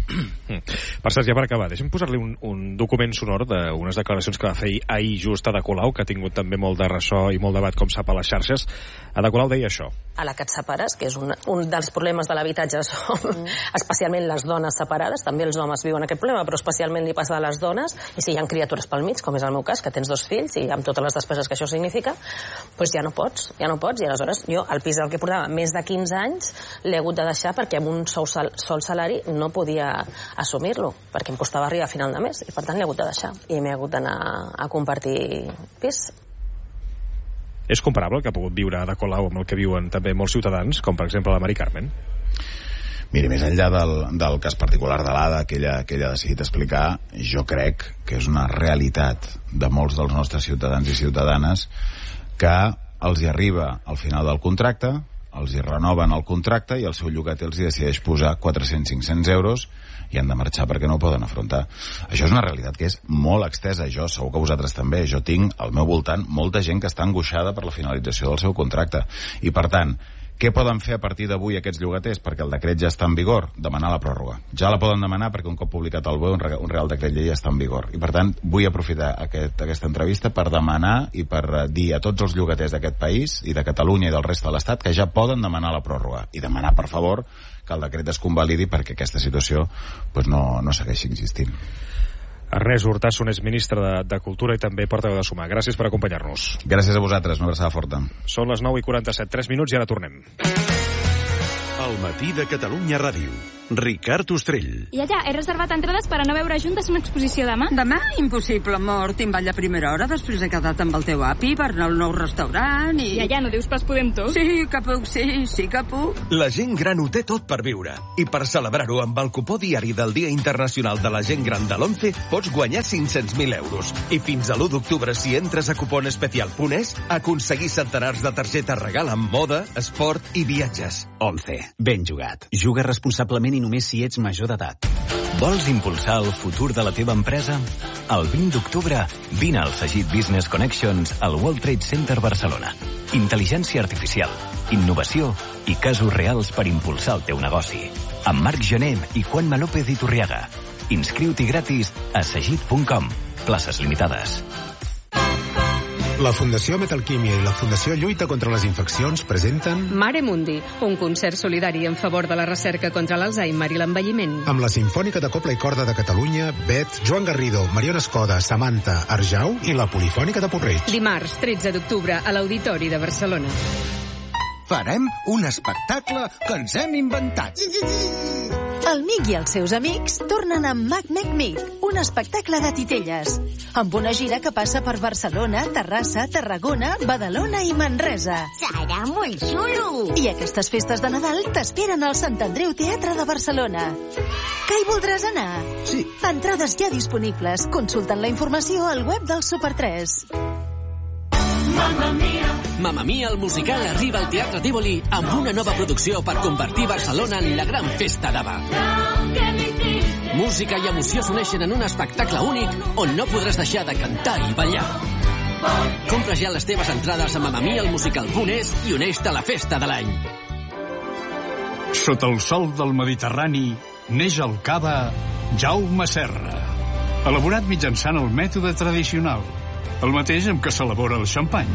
Per cert, ja per acabar, deixa'm posar-li un document sonor d'unes declaracions que va fer ahir just Ada Colau, que ha tingut també molt de ressò i molt debat, com sap, a les xarxes. Ada Colau deia això. A la que et separes, que és un dels problemes de l'habitatge, són especialment les dones separades, també els homes viuen aquest problema, però especialment li passa a les dones, i si hi ha criatures pel mig, com és el meu cas, que tens 2 fills, i amb totes les despeses que això significa, doncs ja no pots, i aleshores jo el pis del que portava més de 15 anys l'he hagut de deixar perquè amb un sol salari no podia assumir-lo, perquè em costava arribar a final de mes, i per tant l'he hagut de deixar, i m'he hagut d'anar a compartir pis. És comparable el que ha pogut viure Ada Colau amb el que viuen també molts ciutadans, com per exemple la Mari Carmen? Miri, més enllà del cas particular de l'Ada que ella ha decidit explicar, jo crec que és una realitat de molts dels nostres ciutadans i ciutadanes que els hi arriba al final del contracte, els hi renoven el contracte i el seu llogater els hi decideix posar 400-500 euros i han de marxar perquè no ho poden afrontar. Això és una realitat que és molt extesa. Jo, segur que vosaltres també, jo tinc al meu voltant molta gent que està angoixada per la finalització del seu contracte. I per tant, què poden fer a partir d'avui aquests llogaters? Perquè el decret ja està en vigor, demanar la pròrroga. Ja la poden demanar perquè un cop publicat al BOE un Real Decret Llei ja està en vigor. I per tant, vull aprofitar aquesta entrevista per demanar i per dir a tots els llogaters d'aquest país i de Catalunya i del reste de l'Estat que ja poden demanar la pròrroga. I demanar, per favor, que el decret es convalidi perquè aquesta situació no segueixi existint. Ernest Urtasun és ministre de Cultura i també portaveu de Sumar. Gràcies per acompanyar-nos. Gràcies a vosaltres, una abraçada forta. Són les 9:47, 3 minuts i ara tornem. El matí de Catalunya Ràdio. Ricard Ostrell. I allà, he reservat entrades per anar a veure juntes una exposició demà. Demà? Impossible, amor. Tinc ball a primera hora, després he quedat amb el teu avi per anar al nou restaurant i... I allà, no dius pas podem tots? Sí que puc, sí que puc. La gent gran ho té tot per viure. I per celebrar-ho amb el cupó diari del Dia Internacional de la Gent Gran de l'11 pots guanyar 500.000 euros. I fins a l'1 d'octubre, si entres a cuponespecial.es, aconseguir centenars de targetes regal amb moda, esport i viatges. 11. Ben jugat. Juga responsablement i només si ets major d'edat. Vols impulsar el futur de la teva empresa? El 20 d'octubre, vine al Sagit Business Connections al World Trade Center Barcelona. Intel·ligència artificial, innovació i casos reals per impulsar el teu negoci. Amb Marc Gené i Juanma López Iturriaga. Inscriu-t'hi gratis a sagit.com. Places limitades. La Fundació Metalquímia i la Fundació Lluita contra les Infeccions presenten Mare Mundi, un concert solidari en favor de la recerca contra l'Alzheimer i l'envelliment. Amb la Simfònica de Cobla i Corda de Catalunya, Bet, Joan Garrido, Mariona Escoda, Samantha, Arjau i la Polifònica de Porreig. Dimarts, 13 d'octubre, a l'Auditori de Barcelona. Farem un espectacle que ens hem inventat. El Mic i els seus amics tornen amb Mac Mic, un espectacle de titelles, amb una gira que passa per Barcelona, Terrassa, Tarragona, Badalona i Manresa. Serà molt xulo! I aquestes festes de Nadal t'esperen al Sant Andreu Teatre de Barcelona. Que hi voldràs anar? Sí. Entrades ja disponibles. Consulten la informació al web del Super 3. Mamma Mia! Mamma Mia, el musical, arriba al Teatre Tívoli amb una nova producció per convertir Barcelona en la gran festa d'Ava. Música i emoció s'uneixen en un espectacle únic on no podràs deixar de cantar i ballar. Compra ja les teves entrades a mamamialmusical.es i uneix-te a la festa de l'any. Sota el sol del Mediterrani neix el cava Jaume Serra, elaborat mitjançant el mètode tradicional, el mateix amb què s'elabora el xampany.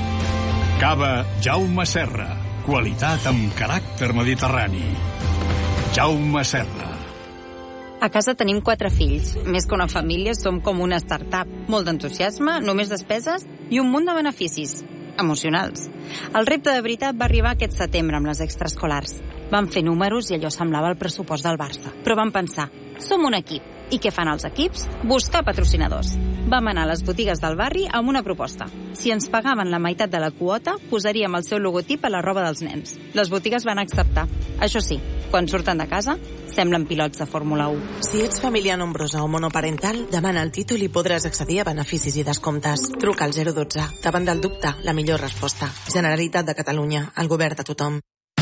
Cava Jaume Serra, qualitat amb caràcter mediterrani. Jaume Serra. A casa tenim 4 fills. Més que una família, som com una startup. Molt d'entusiasme, només despeses i un munt de beneficis emocionals. El repte de veritat va arribar aquest setembre amb les extraescolars. Vam fer números i allò semblava el pressupost del Barça. Però vam pensar, som un equip. I què fan els equips? Buscar patrocinadors. Vam anar a les botigues del barri amb una proposta. Si ens pagaven la meitat de la quota, posaríem el seu logotip a la roba dels nens. Les botigues van acceptar. Això sí, quan surten de casa, semblen pilots de Fórmula 1. Si ets família nombrosa o monoparental, demana el títol i podràs accedir a beneficis i descomptes. Truca al 012. Davant del dubte, la millor resposta. Generalitat de Catalunya, el govern de tothom.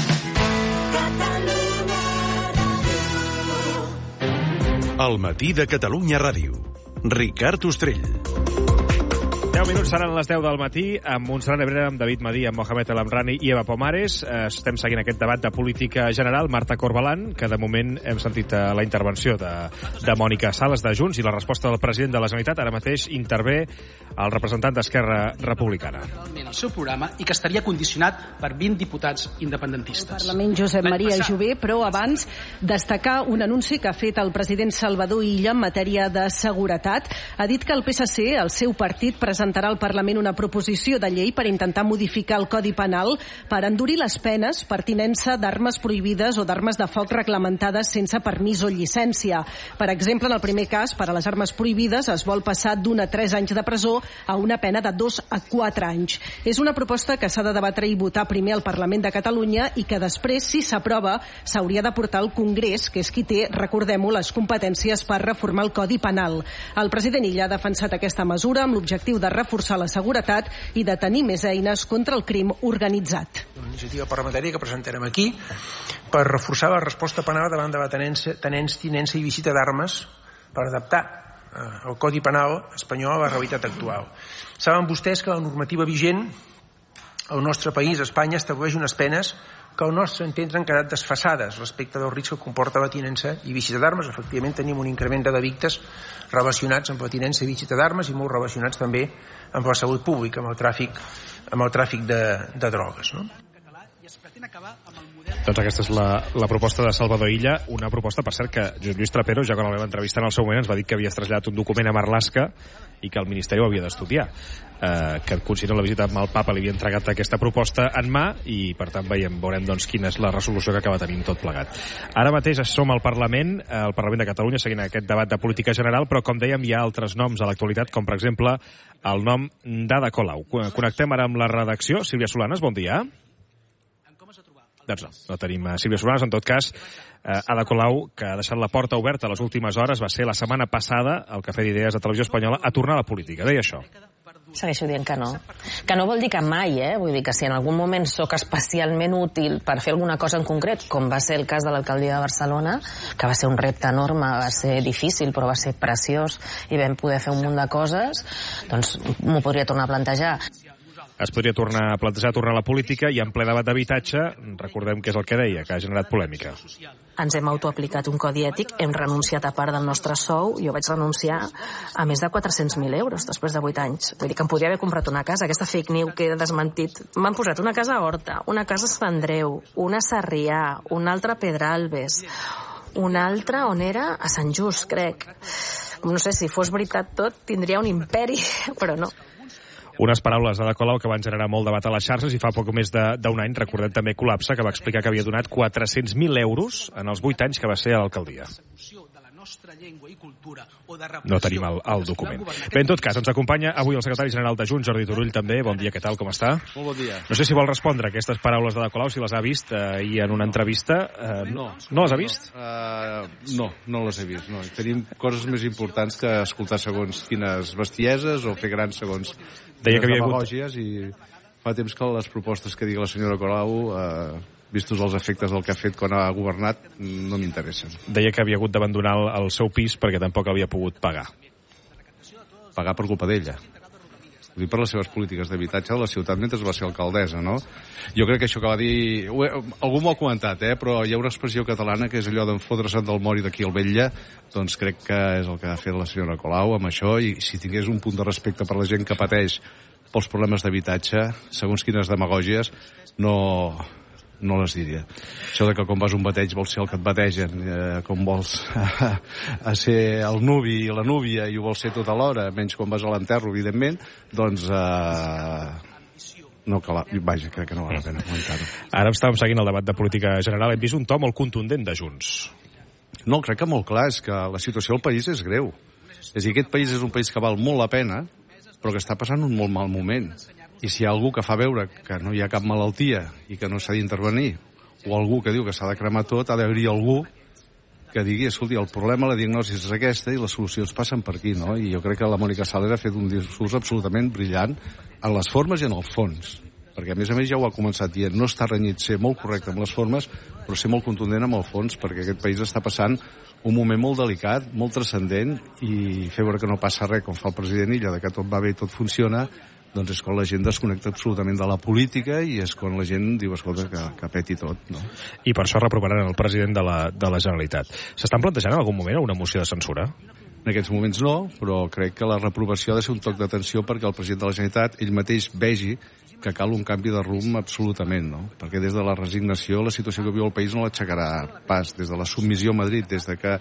El matí de Catalunya Ràdio. Ricard Ostrell. 10 minuts seran les 10 del matí amb Montserrat Nebrera, amb David Madí, amb Mohamed El Amrani i Eva Pomares. Estem seguint aquest debat de política general. Marta Corbalan, que de moment hem sentit la intervenció de Mònica Sales de Junts i la resposta del president de la Generalitat. Ara mateix intervé el representant d'Esquerra Republicana. El seu programa i que estaria condicionat per 20 diputats independentistes. El Parlament Josep Maria Jové, però abans destacar un anunci que ha fet el president Salvador Illa en matèria de seguretat. Ha dit que el PSC, el seu partit, presentarà presentarà al Parlament una proposició de llei per intentar modificar el Codi Penal per endurir les penes per tinença d'armes prohibides o d'armes de foc reglamentades sense permís o llicència. Per exemple, en el primer cas, per a les armes prohibides es vol passar d'1 a 3 anys de presó a una pena de 2 a 4 anys. És una proposta que s'ha de debatre i votar primer al Parlament de Catalunya i que després, si s'aprova, s'hauria de portar al Congrés, que és qui té, recordem-ho, les competències per reformar el Codi Penal. El president Illa ha defensat aquesta mesura amb l'objectiu de reforçar la seguretat i de tenir més eines contra el crim organitzat. Una iniciativa parlamentària que presentarem aquí per reforçar la resposta penal davant de la tinença i visita d'armes per adaptar el Codi Penal espanyol a la realitat actual. Saben vostès que la normativa vigent al nostre país, Espanya, estableix unes penes que al nostre entendre han quedat desfasades respecte del risc que comporta la tinença i visita d'armes. Efectivament, tenim un increment de delictes relacionats amb la tinença i visita d'armes i molt relacionats també amb la salut pública, amb el tràfic de drogues, no? Doncs aquesta és la proposta de Salvador Illa, una proposta, per cert, que Lluís Trapero, ja quan el vam entrevistar en el seu moment, ens va dir que havies traslladat un document a Marlaska i que el Ministeri ho havia d'estudiar, que considera la visita amb el papa li havia entregat aquesta proposta en mà i, per tant, veurem doncs, quina és la resolució que acaba tenint tot plegat. Ara mateix som al Parlament de Catalunya, seguint aquest debat de política general, però, com dèiem, hi ha altres noms a l'actualitat, com, per exemple, el nom d'Ada Colau. Connectem ara amb la redacció. Sílvia Solanes, bon dia. Doncs no tenim Sílvia Solanes. En tot cas, Ada Colau, que ha deixat la porta oberta a les últimes hores, va ser la setmana passada al Cafè d'Idees de Televisió Espanyola a tornar a la política. Deia això. Segueixo dient que no. Que no vol dir que mai, Vull dir que si en algun moment sóc especialment útil per fer alguna cosa en concret, com va ser el cas de l'alcaldia de Barcelona, que va ser un repte enorme, va ser difícil, però va ser preciós i vam poder fer un munt de coses, doncs m'ho podria tornar a plantejar. Es podria tornar a plantejar tornar a la política i en ple debat d'habitatge, recordem què és el que deia, que ha generat polèmica. Ens hem autoaplicat un codi ètic, hem renunciat a part del nostre sou, jo vaig renunciar a més de 400.000 euros després de 8 anys. Vull dir que em podria haver comprat una casa, aquesta fake news que he desmentit. M'han posat una casa a Horta, una casa a Sant Andreu, una a Sarrià, una altra a Pedralbes, una altra on era a Sant Just, crec. No sé, si fos veritat tot, tindria un imperi, però no. Unes paraules d'Ada Colau que van generar molt debat a les xarxes i fa poc més d'un any, recordem també Col·lapse, que va explicar que havia donat 400.000 euros en els 8 anys que va ser a l'alcaldia. No tenim el document. Bé, en tot cas, ens acompanya avui el secretari general de Junts, Jordi Turull, també. Bon dia, què tal, com està? Molt bon dia. No sé si vol respondre a aquestes paraules d'Ada Colau, si les ha vist ahir en una entrevista. No. No les ha vist? No les he vist. No. Tenim coses més importants que escoltar segons quines bestieses o fer grans segons deia que havia demagògies i fa temps que les propostes que digui la senyora Colau, vistos els efectes del que ha fet quan ha governat, no m'interessen. Deia que havia hagut d'abandonar el seu pis perquè tampoc havia pogut pagar. Pagar per culpa d'ella. Ho dic per les seves polítiques d'habitatge de la ciutat mentre va ser alcaldessa, no? Jo crec que això que va dir... Algú m'ho ha comentat, però hi ha una expressió catalana que és allò d'en fodre-se'n del mori d'aquí al vetlla, doncs crec que és el que ha fet la senyora Colau amb això, i si tingués un punt de respecte per la gent que pateix pels problemes d'habitatge, segons quines demagògies, no les diria. Això de que quan vas a un bateig vols ser el que et bategen, com vols ser el nuvi i la núvia i ho vols ser tot alhora, menys quan vas a l'enterro, evidentment, doncs vaja, crec que no val la pena comentar-ho. Ara estàvem seguint el debat de política general, hem vist un to molt contundent de Junts. No, crec que molt clar, és que la situació del país és greu. És a dir, aquest país és un país que val molt la pena, però que està passant un molt mal moment. I si hi ha algú que fa veure que no hi ha cap malaltia i que no s'ha d'intervenir, o algú que diu que s'ha de cremar tot, ha d'haver-hi algú que digui, escolti, el problema, la diagnosi és aquesta i les solucions passen per aquí, no? I jo crec que la Mònica Sales ha fet un discurs absolutament brillant en les formes i en el fons. Perquè, a més ja ho ha començat dient, no està renyit ser molt correcte amb les formes, però ser molt contundent amb el fons, perquè aquest país està passant un moment molt delicat, molt transcendent, i fer veure que no passa res, com fa el president Illa, que tot va bé i tot funciona, doncs és quan la gent desconnecta absolutament de la política i és quan la gent diu, escolta, que peti tot, no? I per això reprovaran el president de la Generalitat. S'estan plantejant en algun moment una moció de censura? En aquests moments no, però crec que la reprovació ha de ser un toc d'atenció perquè el president de la Generalitat ell mateix vegi que cal un canvi de rumb absolutament, no? Perquè des de la resignació la situació que viu el país no l'aixecarà pas. Des de la submissió a Madrid, des de que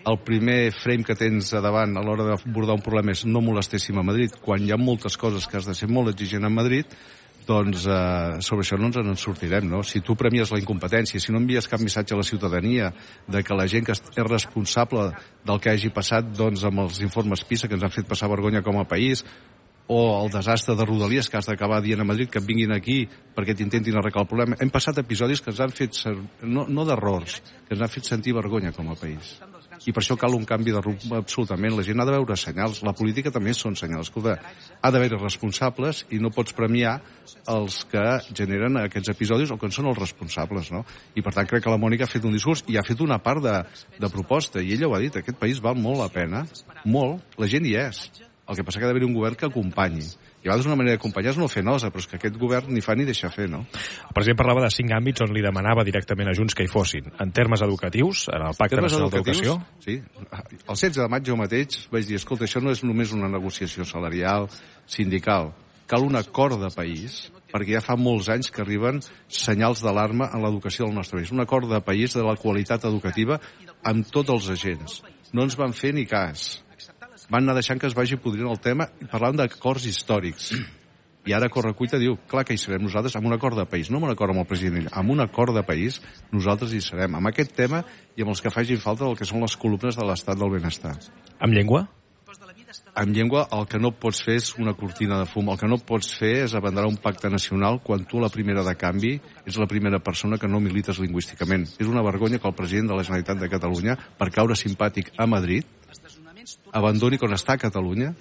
el primer frame que tens a davant a l'hora d'abordar un problema és no molestéssim a Madrid, quan hi ha moltes coses que has de ser molt exigent a Madrid, doncs sobre això no ens en sortirem, no? Si tu premies la incompetència, si no envies cap missatge a la ciutadania de que la gent que és responsable del que hagi passat, doncs amb els informes PISA que ens han fet passar vergonya com a país, o el desastre de Rodalies que has d'acabar dient a Madrid que vinguin aquí perquè t'intentin arreglar el problema. Hem passat episodis que ens han fet, no d'errors, que ens han fet sentir vergonya com a país. I per això cal un canvi de rumb absolutament. La gent ha de veure senyals. La política també són senyals. Escolta, ha d'haver responsables i no pots premiar els que generen aquests episodis o que en són els responsables, no? I per tant crec que la Mònica ha fet un discurs i ha fet una part de proposta, i ella ho ha dit, aquest país val molt la pena, molt, la gent hi és. El que passa que ha d'haver un govern que acompanyi. I a vegades una manera d'acompanyar és no fer nosa, però és que aquest govern ni fa ni deixa fer, no? El president parlava de 5 àmbits on li demanava directament a Junts que hi fossin. En termes educatius, en el Pacte Nacional d'Educació... Sí. El 16 de maig jo mateix vaig dir, escolta, això no és només una negociació salarial, sindical. Cal un acord de país, perquè ja fa molts anys que arriben senyals d'alarma en l'educació del nostre país. Un acord de país de la qualitat educativa amb tots els agents. No ens van fer ni cas. Van anar deixant que es vagi podrint el tema i parlant d'acords històrics. I ara Correcuita diu, clar que hi serem nosaltres amb un acord de país, no amb un acord amb el president, amb un acord de país nosaltres hi serem, amb aquest tema i amb els que facin falta del que són les columnes de l'estat del benestar. Amb llengua? Amb llengua el que no pots fer és una cortina de fum, el que no pots fer és abanderar un pacte nacional quan tu la primera de canvi és la primera persona que no milites lingüísticament. És una vergonya que el president de la Generalitat de Catalunya, per caure simpàtic a Madrid, abandoni quan està a Catalunya